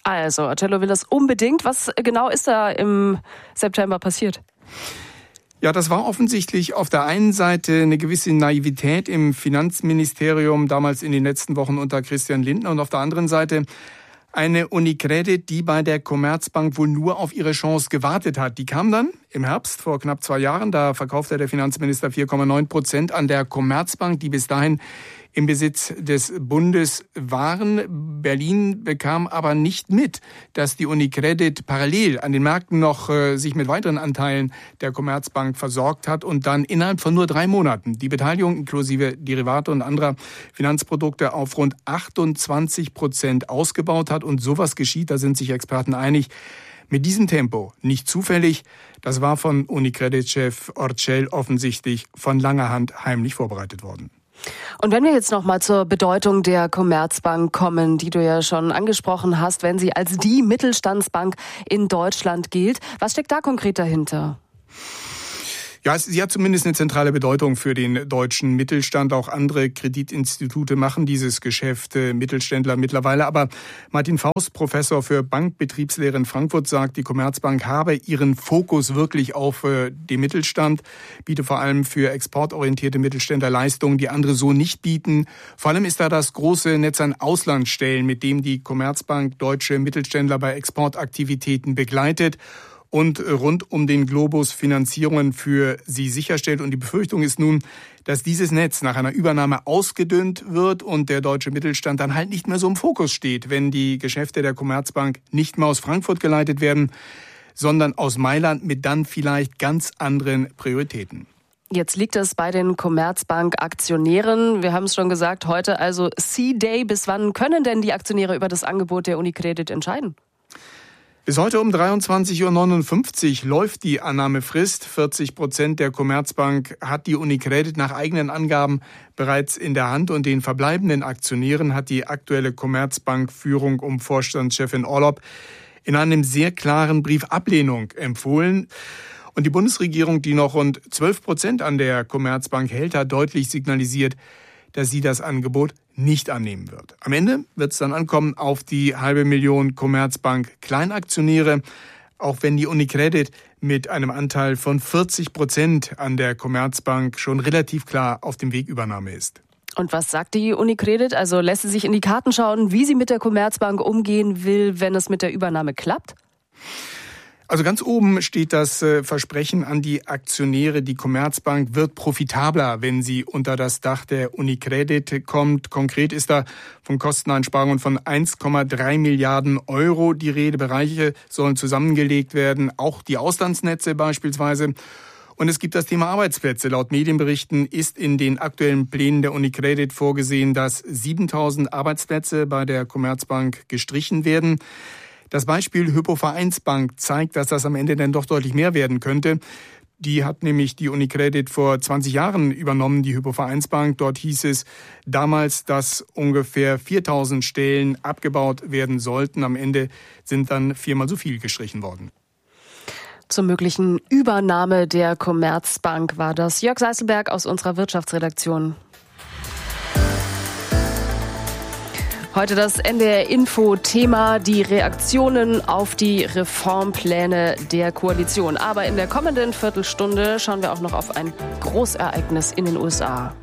Also, Arcello will das unbedingt. Was genau ist da im September passiert? Ja, das war offensichtlich auf der einen Seite eine gewisse Naivität im Finanzministerium, damals in den letzten Wochen unter Christian Lindner, und auf der anderen Seite eine Unicredit, die bei der Commerzbank wohl nur auf ihre Chance gewartet hat. Die kam dann im Herbst vor knapp zwei Jahren, da verkaufte der Finanzminister vier Komma neun Prozent an der Commerzbank, die bis dahin im Besitz des Bundes waren. Berlin bekam aber nicht mit, dass die Unicredit parallel an den Märkten noch äh, sich mit weiteren Anteilen der Commerzbank versorgt hat und dann innerhalb von nur drei Monaten die Beteiligung inklusive Derivate und anderer Finanzprodukte auf rund achtundzwanzig Prozent ausgebaut hat. Und sowas geschieht, da sind sich Experten einig, mit diesem Tempo nicht zufällig. Das war von Unicredit-Chef Orcel offensichtlich von langer Hand heimlich vorbereitet worden. Und wenn wir jetzt noch mal zur Bedeutung der Commerzbank kommen, die du ja schon angesprochen hast, wenn sie als die Mittelstandsbank in Deutschland gilt, was steckt da konkret dahinter? Ja, sie hat zumindest eine zentrale Bedeutung für den deutschen Mittelstand. Auch andere Kreditinstitute machen dieses Geschäft, äh, Mittelständler mittlerweile. Aber Martin Faust, Professor für Bankbetriebslehre in Frankfurt, sagt, die Commerzbank habe ihren Fokus wirklich auf äh, den Mittelstand, biete vor allem für exportorientierte Mittelständler Leistungen, die andere so nicht bieten. Vor allem ist da das große Netz an Auslandsstellen, mit dem die Commerzbank deutsche Mittelständler bei Exportaktivitäten begleitet und rund um den Globus Finanzierungen für sie sicherstellt. Und die Befürchtung ist nun, dass dieses Netz nach einer Übernahme ausgedünnt wird und der deutsche Mittelstand dann halt nicht mehr so im Fokus steht, wenn die Geschäfte der Commerzbank nicht mehr aus Frankfurt geleitet werden, sondern aus Mailand mit dann vielleicht ganz anderen Prioritäten. Jetzt liegt es bei den Commerzbank-Aktionären. Wir haben es schon gesagt, heute also C-Day. Bis wann können denn die Aktionäre über das Angebot der Unicredit entscheiden? Bis heute um dreiundzwanzig Uhr neunundfünfzig läuft die Annahmefrist. vierzig Prozent der Commerzbank hat die Unicredit nach eigenen Angaben bereits in der Hand und den verbleibenden Aktionären hat die aktuelle Commerzbank-Führung um Vorstandschefin Orlopp in einem sehr klaren Brief Ablehnung empfohlen. Und die Bundesregierung, die noch rund zwölf Prozent an der Commerzbank hält, hat deutlich signalisiert, dass sie das Angebot nicht annehmen wird. Am Ende wird es dann ankommen auf die halbe Million Commerzbank-Kleinaktionäre, auch wenn die Unicredit mit einem Anteil von vierzig Prozent an der Commerzbank schon relativ klar auf dem Weg Übernahme ist. Und was sagt die Unicredit? Also lässt sie sich in die Karten schauen, wie sie mit der Commerzbank umgehen will, wenn es mit der Übernahme klappt? Also ganz oben steht das Versprechen an die Aktionäre, die Commerzbank wird profitabler, wenn sie unter das Dach der Unicredit kommt. Konkret ist da von Kosteneinsparungen von eins Komma drei Milliarden Euro die Rede. Bereiche sollen zusammengelegt werden, auch die Auslandsnetze beispielsweise. Und es gibt das Thema Arbeitsplätze. Laut Medienberichten ist in den aktuellen Plänen der Unicredit vorgesehen, dass siebentausend Arbeitsplätze bei der Commerzbank gestrichen werden. Das Beispiel Hypo-Vereinsbank zeigt, dass das am Ende dann doch deutlich mehr werden könnte. Die hat nämlich die Unicredit vor zwanzig Jahren übernommen, die Hypo-Vereinsbank. Dort hieß es damals, dass ungefähr viertausend Stellen abgebaut werden sollten. Am Ende sind dann viermal so viel gestrichen worden. Zur möglichen Übernahme der Commerzbank war das Jörg Seißelberg aus unserer Wirtschaftsredaktion. Heute das N D R-Info-Thema, die Reaktionen auf die Reformpläne der Koalition. Aber in der kommenden Viertelstunde schauen wir auch noch auf ein Großereignis in den U S A.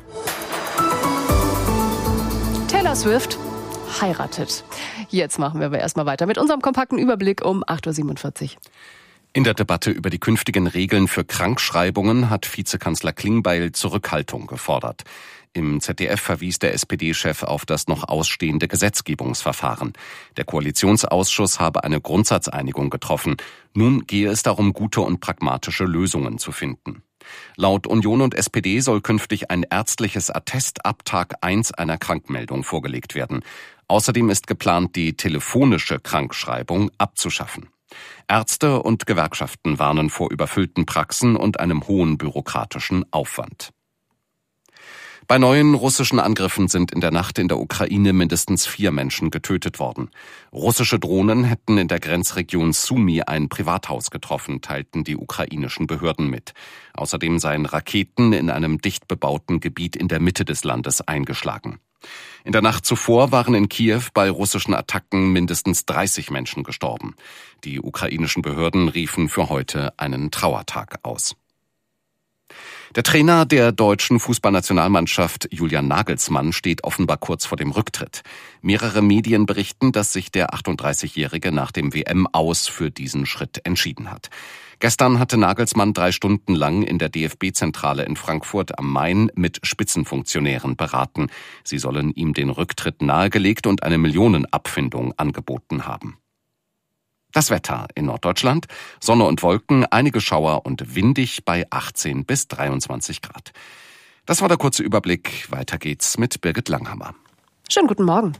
Taylor Swift heiratet. Jetzt machen wir aber erstmal weiter mit unserem kompakten Überblick um acht Uhr siebenundvierzig. In der Debatte über die künftigen Regeln für Krankschreibungen hat Vizekanzler Klingbeil Zurückhaltung gefordert. Im Z D F verwies der S P D-Chef auf das noch ausstehende Gesetzgebungsverfahren. Der Koalitionsausschuss habe eine Grundsatzeinigung getroffen. Nun gehe es darum, gute und pragmatische Lösungen zu finden. Laut Union und S P D soll künftig ein ärztliches Attest ab Tag eins einer Krankmeldung vorgelegt werden. Außerdem ist geplant, die telefonische Krankschreibung abzuschaffen. Ärzte und Gewerkschaften warnen vor überfüllten Praxen und einem hohen bürokratischen Aufwand. Bei neuen russischen Angriffen sind in der Nacht in der Ukraine mindestens vier Menschen getötet worden. Russische Drohnen hätten in der Grenzregion Sumy ein Privathaus getroffen, teilten die ukrainischen Behörden mit. Außerdem seien Raketen in einem dicht bebauten Gebiet in der Mitte des Landes eingeschlagen. In der Nacht zuvor waren in Kiew bei russischen Attacken mindestens dreißig Menschen gestorben. Die ukrainischen Behörden riefen für heute einen Trauertag aus. Der Trainer der deutschen Fußballnationalmannschaft Julian Nagelsmann steht offenbar kurz vor dem Rücktritt. Mehrere Medien berichten, dass sich der achtunddreißigjährige nach dem W M-Aus für diesen Schritt entschieden hat. Gestern hatte Nagelsmann drei Stunden lang in der D F B-Zentrale in Frankfurt am Main mit Spitzenfunktionären beraten. Sie sollen ihm den Rücktritt nahegelegt und eine Millionenabfindung angeboten haben. Das Wetter in Norddeutschland: Sonne und Wolken, einige Schauer und windig bei achtzehn bis dreiundzwanzig Grad. Das war der kurze Überblick. Weiter geht's mit Birgit Langhammer. Schönen guten Morgen.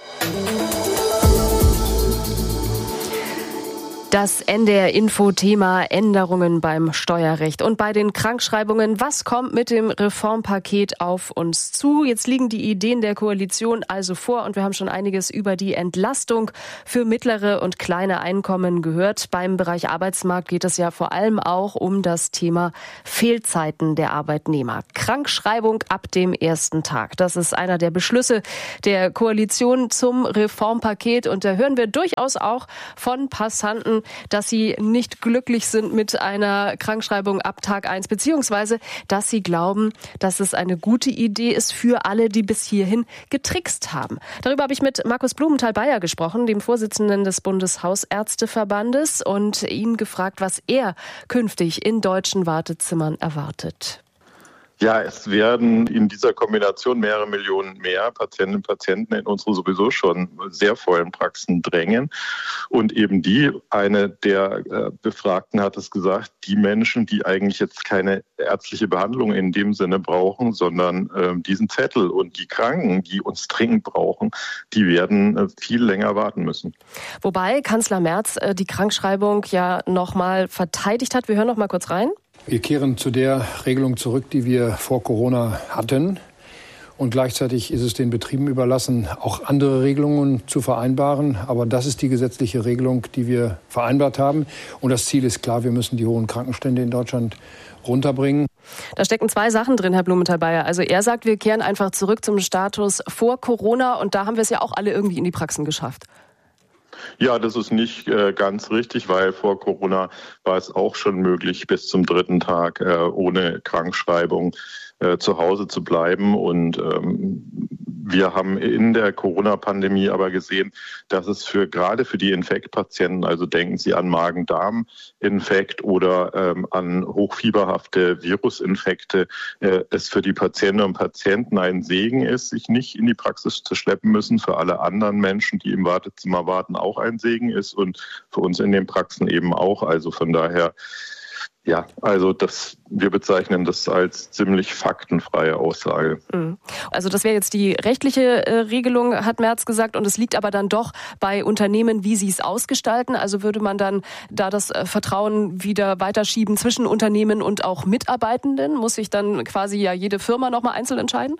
Das N D R-Info-Thema Änderungen beim Steuerrecht und bei den Krankschreibungen. Was kommt mit dem Reformpaket auf uns zu? Jetzt liegen die Ideen der Koalition also vor und wir haben schon einiges über die Entlastung für mittlere und kleine Einkommen gehört. Beim Bereich Arbeitsmarkt geht es ja vor allem auch um das Thema Fehlzeiten der Arbeitnehmer. Krankschreibung ab dem ersten Tag. Das ist einer der Beschlüsse der Koalition zum Reformpaket und da hören wir durchaus auch von Passanten, dass sie nicht glücklich sind mit einer Krankschreibung ab Tag eins, beziehungsweise dass sie glauben, dass es eine gute Idee ist für alle, die bis hierhin getrickst haben. Darüber habe ich mit Markus Blumenthal-Beyer gesprochen, dem Vorsitzenden des Bundeshausärzteverbandes, und ihn gefragt, was er künftig in deutschen Wartezimmern erwartet. Ja, es werden in dieser Kombination mehrere Millionen mehr Patientinnen und Patienten in unsere sowieso schon sehr vollen Praxen drängen. Und eben die, eine der äh, Befragten hat es gesagt, die Menschen, die eigentlich jetzt keine ärztliche Behandlung in dem Sinne brauchen, sondern äh, diesen Zettel, und die Kranken, die uns dringend brauchen, die werden äh, viel länger warten müssen. Wobei Kanzler Merz äh, die Krankschreibung ja nochmal verteidigt hat. Wir hören noch mal kurz rein. Wir kehren zu der Regelung zurück, die wir vor Corona hatten. Und gleichzeitig ist es den Betrieben überlassen, auch andere Regelungen zu vereinbaren. Aber das ist die gesetzliche Regelung, die wir vereinbart haben. Und das Ziel ist klar, wir müssen die hohen Krankenstände in Deutschland runterbringen. Da stecken zwei Sachen drin, Herr Blumenthal-Beyer. Also er sagt, wir kehren einfach zurück zum Status vor Corona. Und da haben wir es ja auch alle irgendwie in die Praxen geschafft. Ja, das ist nicht äh, ganz richtig, weil vor Corona war es auch schon möglich, bis zum dritten Tag äh, ohne Krankschreibung äh, zu Hause zu bleiben. Und ähm, wir haben in der Corona-Pandemie aber gesehen, dass es für gerade für die Infektpatienten, also denken Sie an Magen-Darm-Infekt oder ähm, an hochfieberhafte Virusinfekte, äh, es für die Patientinnen und Patienten ein Segen ist, sich nicht in die Praxis zu schleppen müssen. Für alle anderen Menschen, die im Wartezimmer warten, auch ein Segen ist und für uns in den Praxen eben auch. Also von daher, ja, also das, wir bezeichnen das als ziemlich faktenfreie Aussage. Also das wäre jetzt die rechtliche äh, Regelung, hat Merz gesagt, und es liegt aber dann doch bei Unternehmen, wie sie es ausgestalten. Also würde man dann da das äh, Vertrauen wieder weiterschieben zwischen Unternehmen und auch Mitarbeitenden? Muss sich dann quasi ja jede Firma nochmal einzeln entscheiden?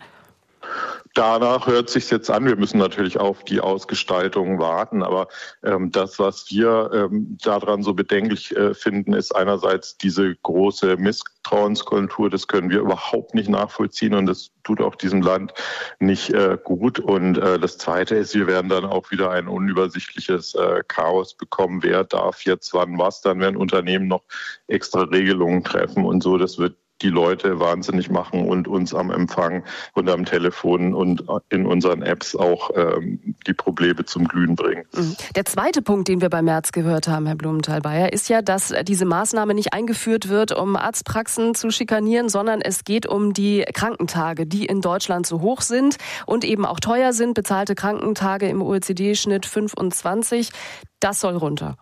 Danach hört sich jetzt an. Wir müssen natürlich auf die Ausgestaltung warten. Aber ähm, das, was wir ähm, daran so bedenklich äh, finden, ist einerseits diese große Misstrauenskultur. Das können wir überhaupt nicht nachvollziehen und das tut auch diesem Land nicht äh, gut. Und äh, das Zweite ist, wir werden dann auch wieder ein unübersichtliches äh, Chaos bekommen. Wer darf jetzt wann was? Dann werden Unternehmen noch extra Regelungen treffen und so. Das wird die Leute wahnsinnig machen und uns am Empfang und am Telefon und in unseren Apps auch ähm, die Probleme zum Glühen bringen. Der zweite Punkt, den wir bei Merz gehört haben, Herr Blumenthal-Beyer, ist ja, dass diese Maßnahme nicht eingeführt wird, um Arztpraxen zu schikanieren, sondern es geht um die Krankentage, die in Deutschland so hoch sind und eben auch teuer sind. Bezahlte Krankentage im O E C D-Schnitt fünfundzwanzig. Das soll runter.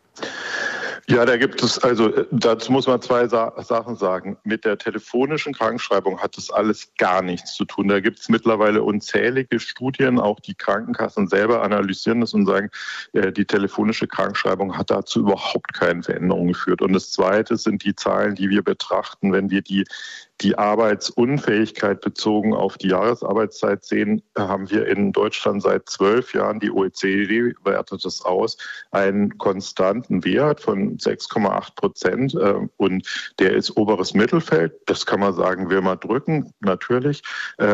Ja, da gibt es, also dazu muss man zwei Sa- Sachen sagen. Mit der telefonischen Krankschreibung hat das alles gar nichts zu tun. Da gibt es mittlerweile unzählige Studien, auch die Krankenkassen selber analysieren das und sagen, äh, die telefonische Krankschreibung hat dazu überhaupt keine Veränderung geführt. Und das Zweite sind die Zahlen, die wir betrachten, wenn wir die Die Arbeitsunfähigkeit bezogen auf die Jahresarbeitszeit sehen, haben wir in Deutschland seit zwölf Jahren, die O E C D wertet das aus, einen konstanten Wert von sechs Komma acht Prozent. Und der ist oberes Mittelfeld. Das kann man sagen, will man drücken, natürlich.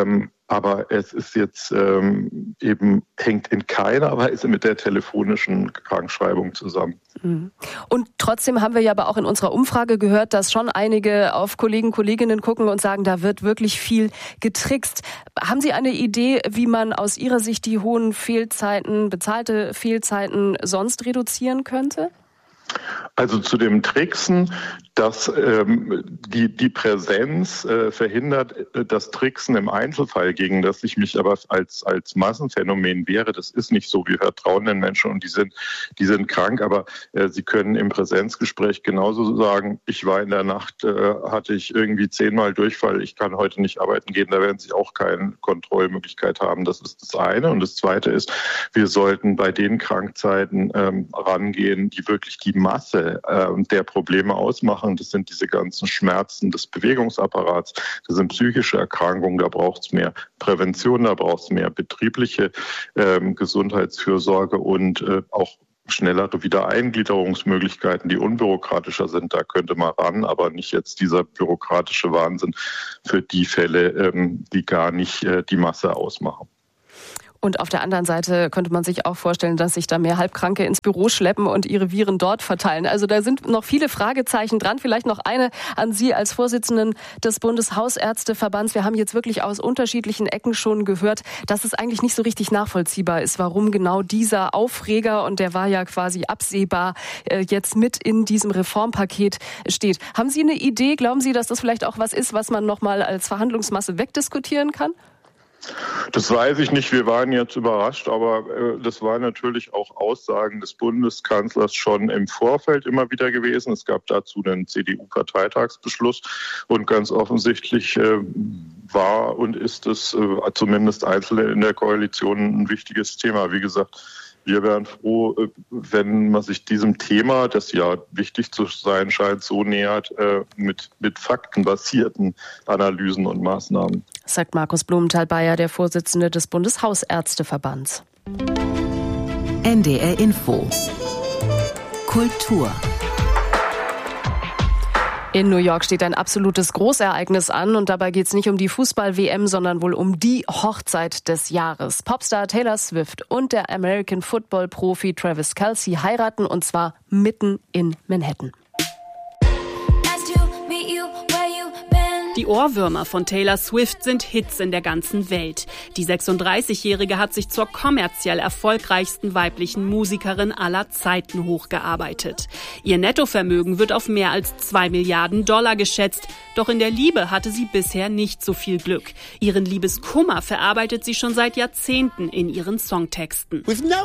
Aber es ist jetzt ähm, eben, hängt in keiner Weise mit der telefonischen Krankschreibung zusammen. Und trotzdem haben wir ja aber auch in unserer Umfrage gehört, dass schon einige auf Kollegen, Kolleginnen gucken und sagen, da wird wirklich viel getrickst. Haben Sie eine Idee, wie man aus Ihrer Sicht die hohen Fehlzeiten, bezahlte Fehlzeiten sonst reduzieren könnte? Also zu dem Tricksen, dass ähm, die, die Präsenz äh, verhindert äh, das Tricksen im Einzelfall, gegen das ich mich aber als, als Massenphänomen wehre. Das ist nicht so. Wir vertrauen den Menschen und die sind, die sind krank, aber äh, sie können im Präsenzgespräch genauso sagen, ich war in der Nacht, äh, hatte ich irgendwie zehnmal Durchfall, ich kann heute nicht arbeiten gehen. Da werden sie auch keine Kontrollmöglichkeit haben. Das ist das eine. Und das zweite ist, wir sollten bei den Krankzeiten ähm, rangehen, die wirklich die Masse äh, der Probleme ausmachen. Das sind diese ganzen Schmerzen des Bewegungsapparats, das sind psychische Erkrankungen, da braucht es mehr Prävention, da braucht es mehr betriebliche ähm, Gesundheitsfürsorge und äh, auch schnellere Wiedereingliederungsmöglichkeiten, die unbürokratischer sind. Da könnte man ran, aber nicht jetzt dieser bürokratische Wahnsinn für die Fälle, ähm, die gar nicht äh, die Masse ausmachen. Und auf der anderen Seite könnte man sich auch vorstellen, dass sich da mehr Halbkranke ins Büro schleppen und ihre Viren dort verteilen. Also da sind noch viele Fragezeichen dran. Vielleicht noch eine an Sie als Vorsitzenden des Bundeshausärzteverbands. Wir haben jetzt wirklich aus unterschiedlichen Ecken schon gehört, dass es eigentlich nicht so richtig nachvollziehbar ist, warum genau dieser Aufreger, und der war ja quasi absehbar, jetzt mit in diesem Reformpaket steht. Haben Sie eine Idee? Glauben Sie, dass das vielleicht auch was ist, was man noch mal als Verhandlungsmasse wegdiskutieren kann? Das weiß ich nicht. Wir waren jetzt überrascht, aber äh, das waren natürlich auch Aussagen des Bundeskanzlers schon im Vorfeld immer wieder gewesen. Es gab dazu den C D U-Parteitagsbeschluss und ganz offensichtlich äh, war und ist es äh, zumindest Einzelne in der Koalition ein wichtiges Thema. Wie gesagt, wir wären froh, wenn man sich diesem Thema, das ja wichtig zu sein scheint, so nähert, mit, mit faktenbasierten Analysen und Maßnahmen. Sagt Markus Blumenthal-Bayer, der Vorsitzende des Bundeshausärzteverbands. N D R Info. Kultur. In New York steht ein absolutes Großereignis an und dabei geht es nicht um die Fußball-W M, sondern wohl um die Hochzeit des Jahres. Popstar Taylor Swift und der American Football-Profi Travis Kelce heiraten und zwar mitten in Manhattan. Die Ohrwürmer von Taylor Swift sind Hits in der ganzen Welt. Die sechsunddreißigjährige hat sich zur kommerziell erfolgreichsten weiblichen Musikerin aller Zeiten hochgearbeitet. Ihr Nettovermögen wird auf mehr als zwei Milliarden Dollar geschätzt. Doch in der Liebe hatte sie bisher nicht so viel Glück. Ihren Liebeskummer verarbeitet sie schon seit Jahrzehnten in ihren Songtexten.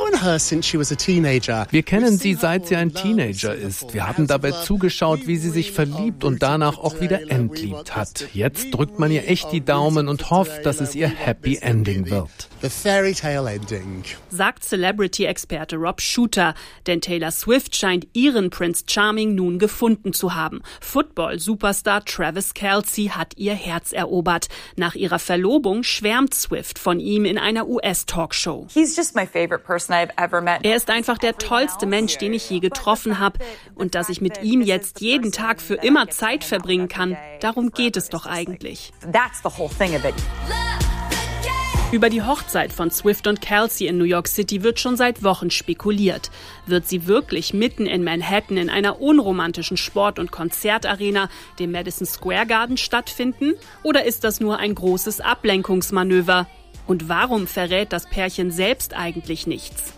Wir kennen sie, seit sie ein Teenager ist. Wir haben dabei zugeschaut, wie sie sich verliebt und danach auch wieder entliebt hat. Jetzt drückt man ihr echt die Daumen und hofft, dass es ihr Happy Ending wird. Sagt Celebrity-Experte Rob Shooter. Denn Taylor Swift scheint ihren Prince Charming nun gefunden zu haben. Football-Superstar Travis Kelce hat ihr Herz erobert. Nach ihrer Verlobung schwärmt Swift von ihm in einer U S-Talkshow. Er ist einfach der tollste Mensch, den ich je getroffen habe. Und dass ich mit ihm jetzt jeden Tag für immer Zeit verbringen kann, darum geht es doch eigentlich. Über die Hochzeit von Swift und Kelce in New York City wird schon seit Wochen spekuliert. Wird sie wirklich mitten in Manhattan in einer unromantischen Sport- und Konzertarena, dem Madison Square Garden, stattfinden? Oder ist das nur ein großes Ablenkungsmanöver? Und warum verrät das Pärchen selbst eigentlich nichts?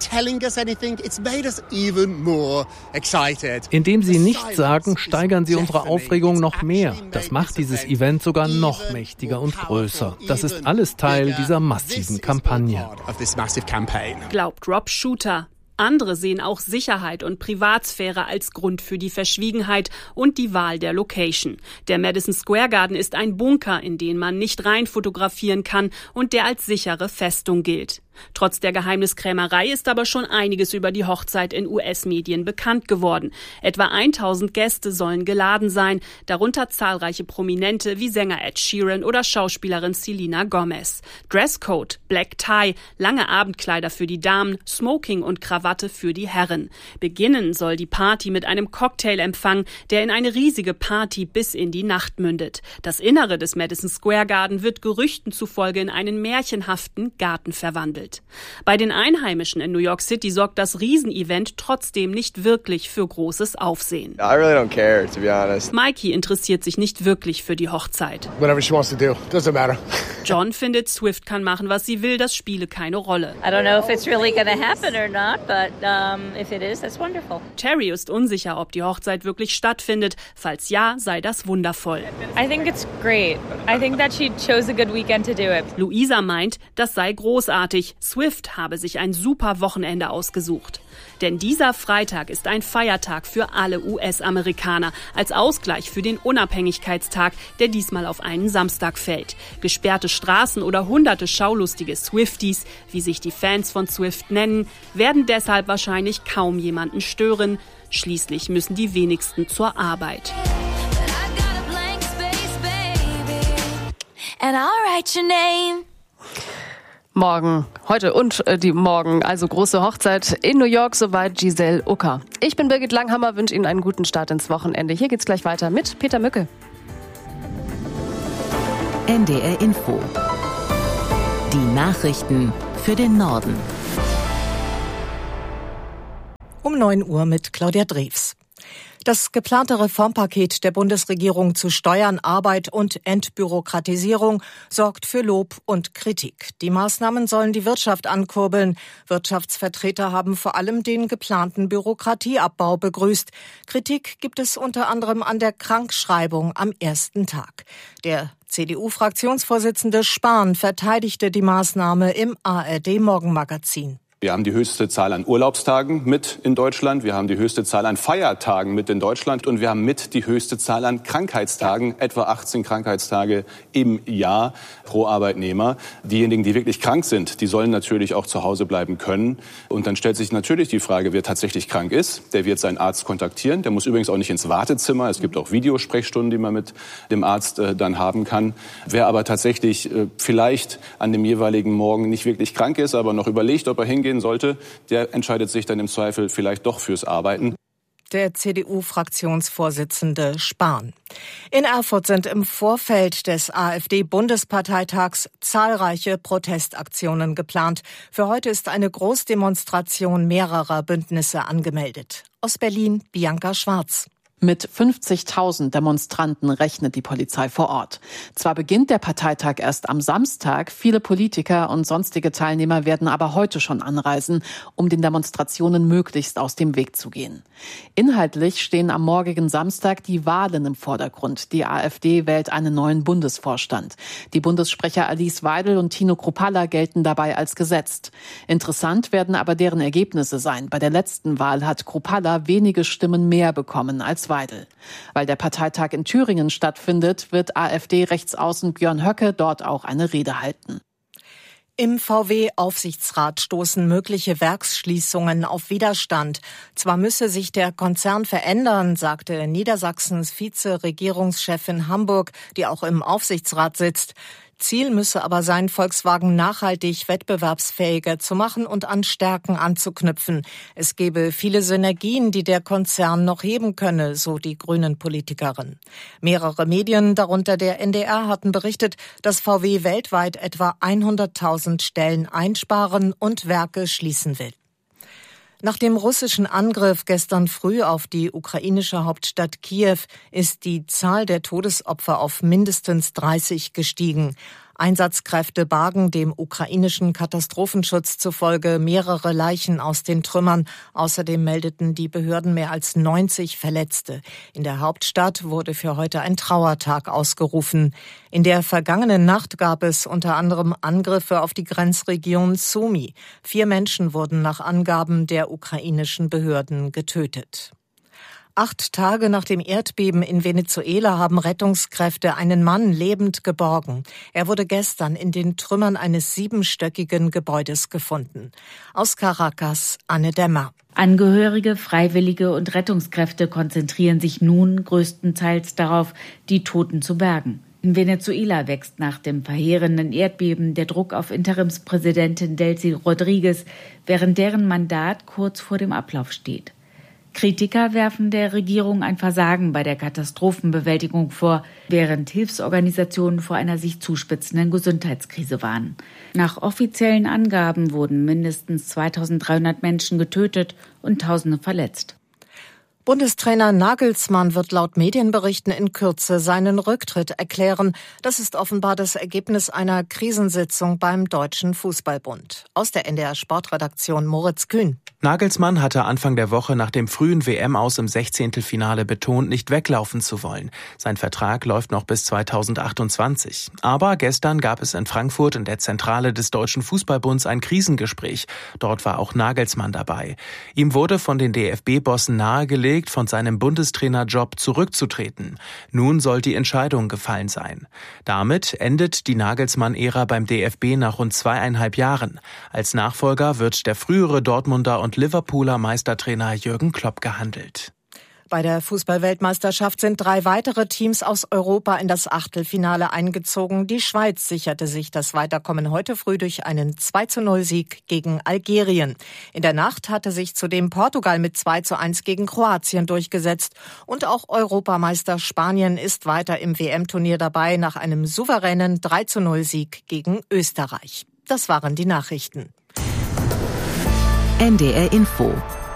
Indem sie nichts sagen, steigern sie unsere Aufregung noch mehr. Das macht dieses Event sogar noch mächtiger und größer. Das ist alles Teil dieser massiven Kampagne. Glaubt Rob Shooter. Andere sehen auch Sicherheit und Privatsphäre als Grund für die Verschwiegenheit und die Wahl der Location. Der Madison Square Garden ist ein Bunker, in den man nicht rein fotografieren kann und der als sichere Festung gilt. Trotz der Geheimniskrämerei ist aber schon einiges über die Hochzeit in U S-Medien bekannt geworden. Etwa tausend Gäste sollen geladen sein, darunter zahlreiche Prominente wie Sänger Ed Sheeran oder Schauspielerin Selena Gomez. Dresscode, Black Tie, lange Abendkleider für die Damen, Smoking und Krawatte für die Herren. Beginnen soll die Party mit einem Cocktailempfang, der in eine riesige Party bis in die Nacht mündet. Das Innere des Madison Square Garden wird Gerüchten zufolge in einen märchenhaften Garten verwandelt. Bei den Einheimischen in New York City sorgt das Riesenevent trotzdem nicht wirklich für großes Aufsehen. I really don't care, to be honest. Mikey interessiert sich nicht wirklich für die Hochzeit. Whatever she wants to do, doesn't matter. John findet, Swift kann machen, was sie will, das spiele keine Rolle. I don't know if it's really going to happen or not, but um, if it is, that's wonderful. Terry ist unsicher, ob die Hochzeit wirklich stattfindet. Falls ja, sei das wundervoll. I think it's great. I think that she chose a good weekend to do it. Luisa meint, das sei großartig. Swift habe sich ein super Wochenende ausgesucht. Denn dieser Freitag ist ein Feiertag für alle U S-Amerikaner, als Ausgleich für den Unabhängigkeitstag, der diesmal auf einen Samstag fällt. Gesperrte Straßen oder hunderte schaulustige Swifties, wie sich die Fans von Swift nennen, werden deshalb wahrscheinlich kaum jemanden stören. Schließlich müssen die wenigsten zur Arbeit. And I'll write your name. Morgen, heute und äh, die morgen, also große Hochzeit in New York, soweit Giselle Ucker. Ich bin Birgit Langhammer, wünsche Ihnen einen guten Start ins Wochenende. Hier geht's gleich weiter mit Peter Mücke. N D R Info. Die Nachrichten für den Norden. Um neun Uhr mit Claudia Drews. Das geplante Reformpaket der Bundesregierung zu Steuern, Arbeit und Entbürokratisierung sorgt für Lob und Kritik. Die Maßnahmen sollen die Wirtschaft ankurbeln. Wirtschaftsvertreter haben vor allem den geplanten Bürokratieabbau begrüßt. Kritik gibt es unter anderem an der Krankschreibung am ersten Tag. Der C D U-Fraktionsvorsitzende Spahn verteidigte die Maßnahme im A R D-Morgenmagazin. Wir haben die höchste Zahl an Urlaubstagen mit in Deutschland. Wir haben die höchste Zahl an Feiertagen mit in Deutschland. Und wir haben mit die höchste Zahl an Krankheitstagen, etwa achtzehn Krankheitstage im Jahr pro Arbeitnehmer. Diejenigen, die wirklich krank sind, die sollen natürlich auch zu Hause bleiben können. Und dann stellt sich natürlich die Frage, wer tatsächlich krank ist. Der wird seinen Arzt kontaktieren. Der muss übrigens auch nicht ins Wartezimmer. Es gibt auch Videosprechstunden, die man mit dem Arzt äh, dann haben kann. Wer aber tatsächlich äh, vielleicht an dem jeweiligen Morgen nicht wirklich krank ist, aber noch überlegt, ob er hingeht, sollte, der entscheidet sich dann im Zweifel vielleicht doch fürs Arbeiten. Der C D U-Fraktionsvorsitzende Spahn. In Erfurt sind im Vorfeld des AfD-Bundesparteitags zahlreiche Protestaktionen geplant. Für heute ist eine Großdemonstration mehrerer Bündnisse angemeldet. Aus Berlin, Bianca Schwarz. Mit fünfzigtausend Demonstranten rechnet die Polizei vor Ort. Zwar beginnt der Parteitag erst am Samstag, viele Politiker und sonstige Teilnehmer werden aber heute schon anreisen, um den Demonstrationen möglichst aus dem Weg zu gehen. Inhaltlich stehen am morgigen Samstag die Wahlen im Vordergrund. Die AfD wählt einen neuen Bundesvorstand. Die Bundessprecher Alice Weidel und Tino Kruppalla gelten dabei als gesetzt. Interessant werden aber deren Ergebnisse sein. Bei der letzten Wahl hat Kruppalla wenige Stimmen mehr bekommen als Weidel. Weil der Parteitag in Thüringen stattfindet, wird AfD-Rechtsaußen Björn Höcke dort auch eine Rede halten. Im V W-Aufsichtsrat stoßen mögliche Werksschließungen auf Widerstand. Zwar müsse sich der Konzern verändern, sagte Niedersachsens Vize-Regierungschefin Hamburg, die auch im Aufsichtsrat sitzt. Ziel müsse aber sein, Volkswagen nachhaltig wettbewerbsfähiger zu machen und an Stärken anzuknüpfen. Es gebe viele Synergien, die der Konzern noch heben könne, so die Grünen-Politikerin. Mehrere Medien, darunter der N D R, hatten berichtet, dass V W weltweit etwa hunderttausend Stellen einsparen und Werke schließen will. Nach dem russischen Angriff gestern früh auf die ukrainische Hauptstadt Kiew ist die Zahl der Todesopfer auf mindestens dreißig gestiegen. Einsatzkräfte bargen dem ukrainischen Katastrophenschutz zufolge mehrere Leichen aus den Trümmern. Außerdem meldeten die Behörden mehr als neunzig Verletzte. In der Hauptstadt wurde für heute ein Trauertag ausgerufen. In der vergangenen Nacht gab es unter anderem Angriffe auf die Grenzregion Sumy. Vier Menschen wurden nach Angaben der ukrainischen Behörden getötet. Acht Tage nach dem Erdbeben in Venezuela haben Rettungskräfte einen Mann lebend geborgen. Er wurde gestern in den Trümmern eines siebenstöckigen Gebäudes gefunden. Aus Caracas, Anne Dämmer. Angehörige, Freiwillige und Rettungskräfte konzentrieren sich nun größtenteils darauf, die Toten zu bergen. In Venezuela wächst nach dem verheerenden Erdbeben der Druck auf Interimspräsidentin Delcy Rodriguez, während deren Mandat kurz vor dem Ablauf steht. Kritiker werfen der Regierung ein Versagen bei der Katastrophenbewältigung vor, während Hilfsorganisationen vor einer sich zuspitzenden Gesundheitskrise warnen. Nach offiziellen Angaben wurden mindestens zweitausenddreihundert Menschen getötet und Tausende verletzt. Bundestrainer Nagelsmann wird laut Medienberichten in Kürze seinen Rücktritt erklären. Das ist offenbar das Ergebnis einer Krisensitzung beim Deutschen Fußballbund. Aus der N D R Sportredaktion Moritz Kühn. Nagelsmann hatte Anfang der Woche nach dem frühen W M-Aus im Sechzehntelfinale betont, nicht weglaufen zu wollen. Sein Vertrag läuft noch bis zweitausendachtundzwanzig. Aber gestern gab es in Frankfurt in der Zentrale des Deutschen Fußballbunds ein Krisengespräch. Dort war auch Nagelsmann dabei. Ihm wurde von den D F B-Bossen nahegelegt, von seinem Bundestrainerjob zurückzutreten. Nun soll die Entscheidung gefallen sein. Damit endet die Nagelsmann-Ära beim D F B nach rund zweieinhalb Jahren. Als Nachfolger wird der frühere Dortmunder und Liverpooler Meistertrainer Jürgen Klopp gehandelt. Bei der Fußball-Weltmeisterschaft sind drei weitere Teams aus Europa in das Achtelfinale eingezogen. Die Schweiz sicherte sich das Weiterkommen heute früh durch einen zwei zu null Sieg gegen Algerien. In der Nacht hatte sich zudem Portugal mit zwei zu eins gegen Kroatien durchgesetzt. Und auch Europameister Spanien ist weiter im W M-Turnier dabei nach einem souveränen drei zu null Sieg gegen Österreich. Das waren die Nachrichten. N D R Info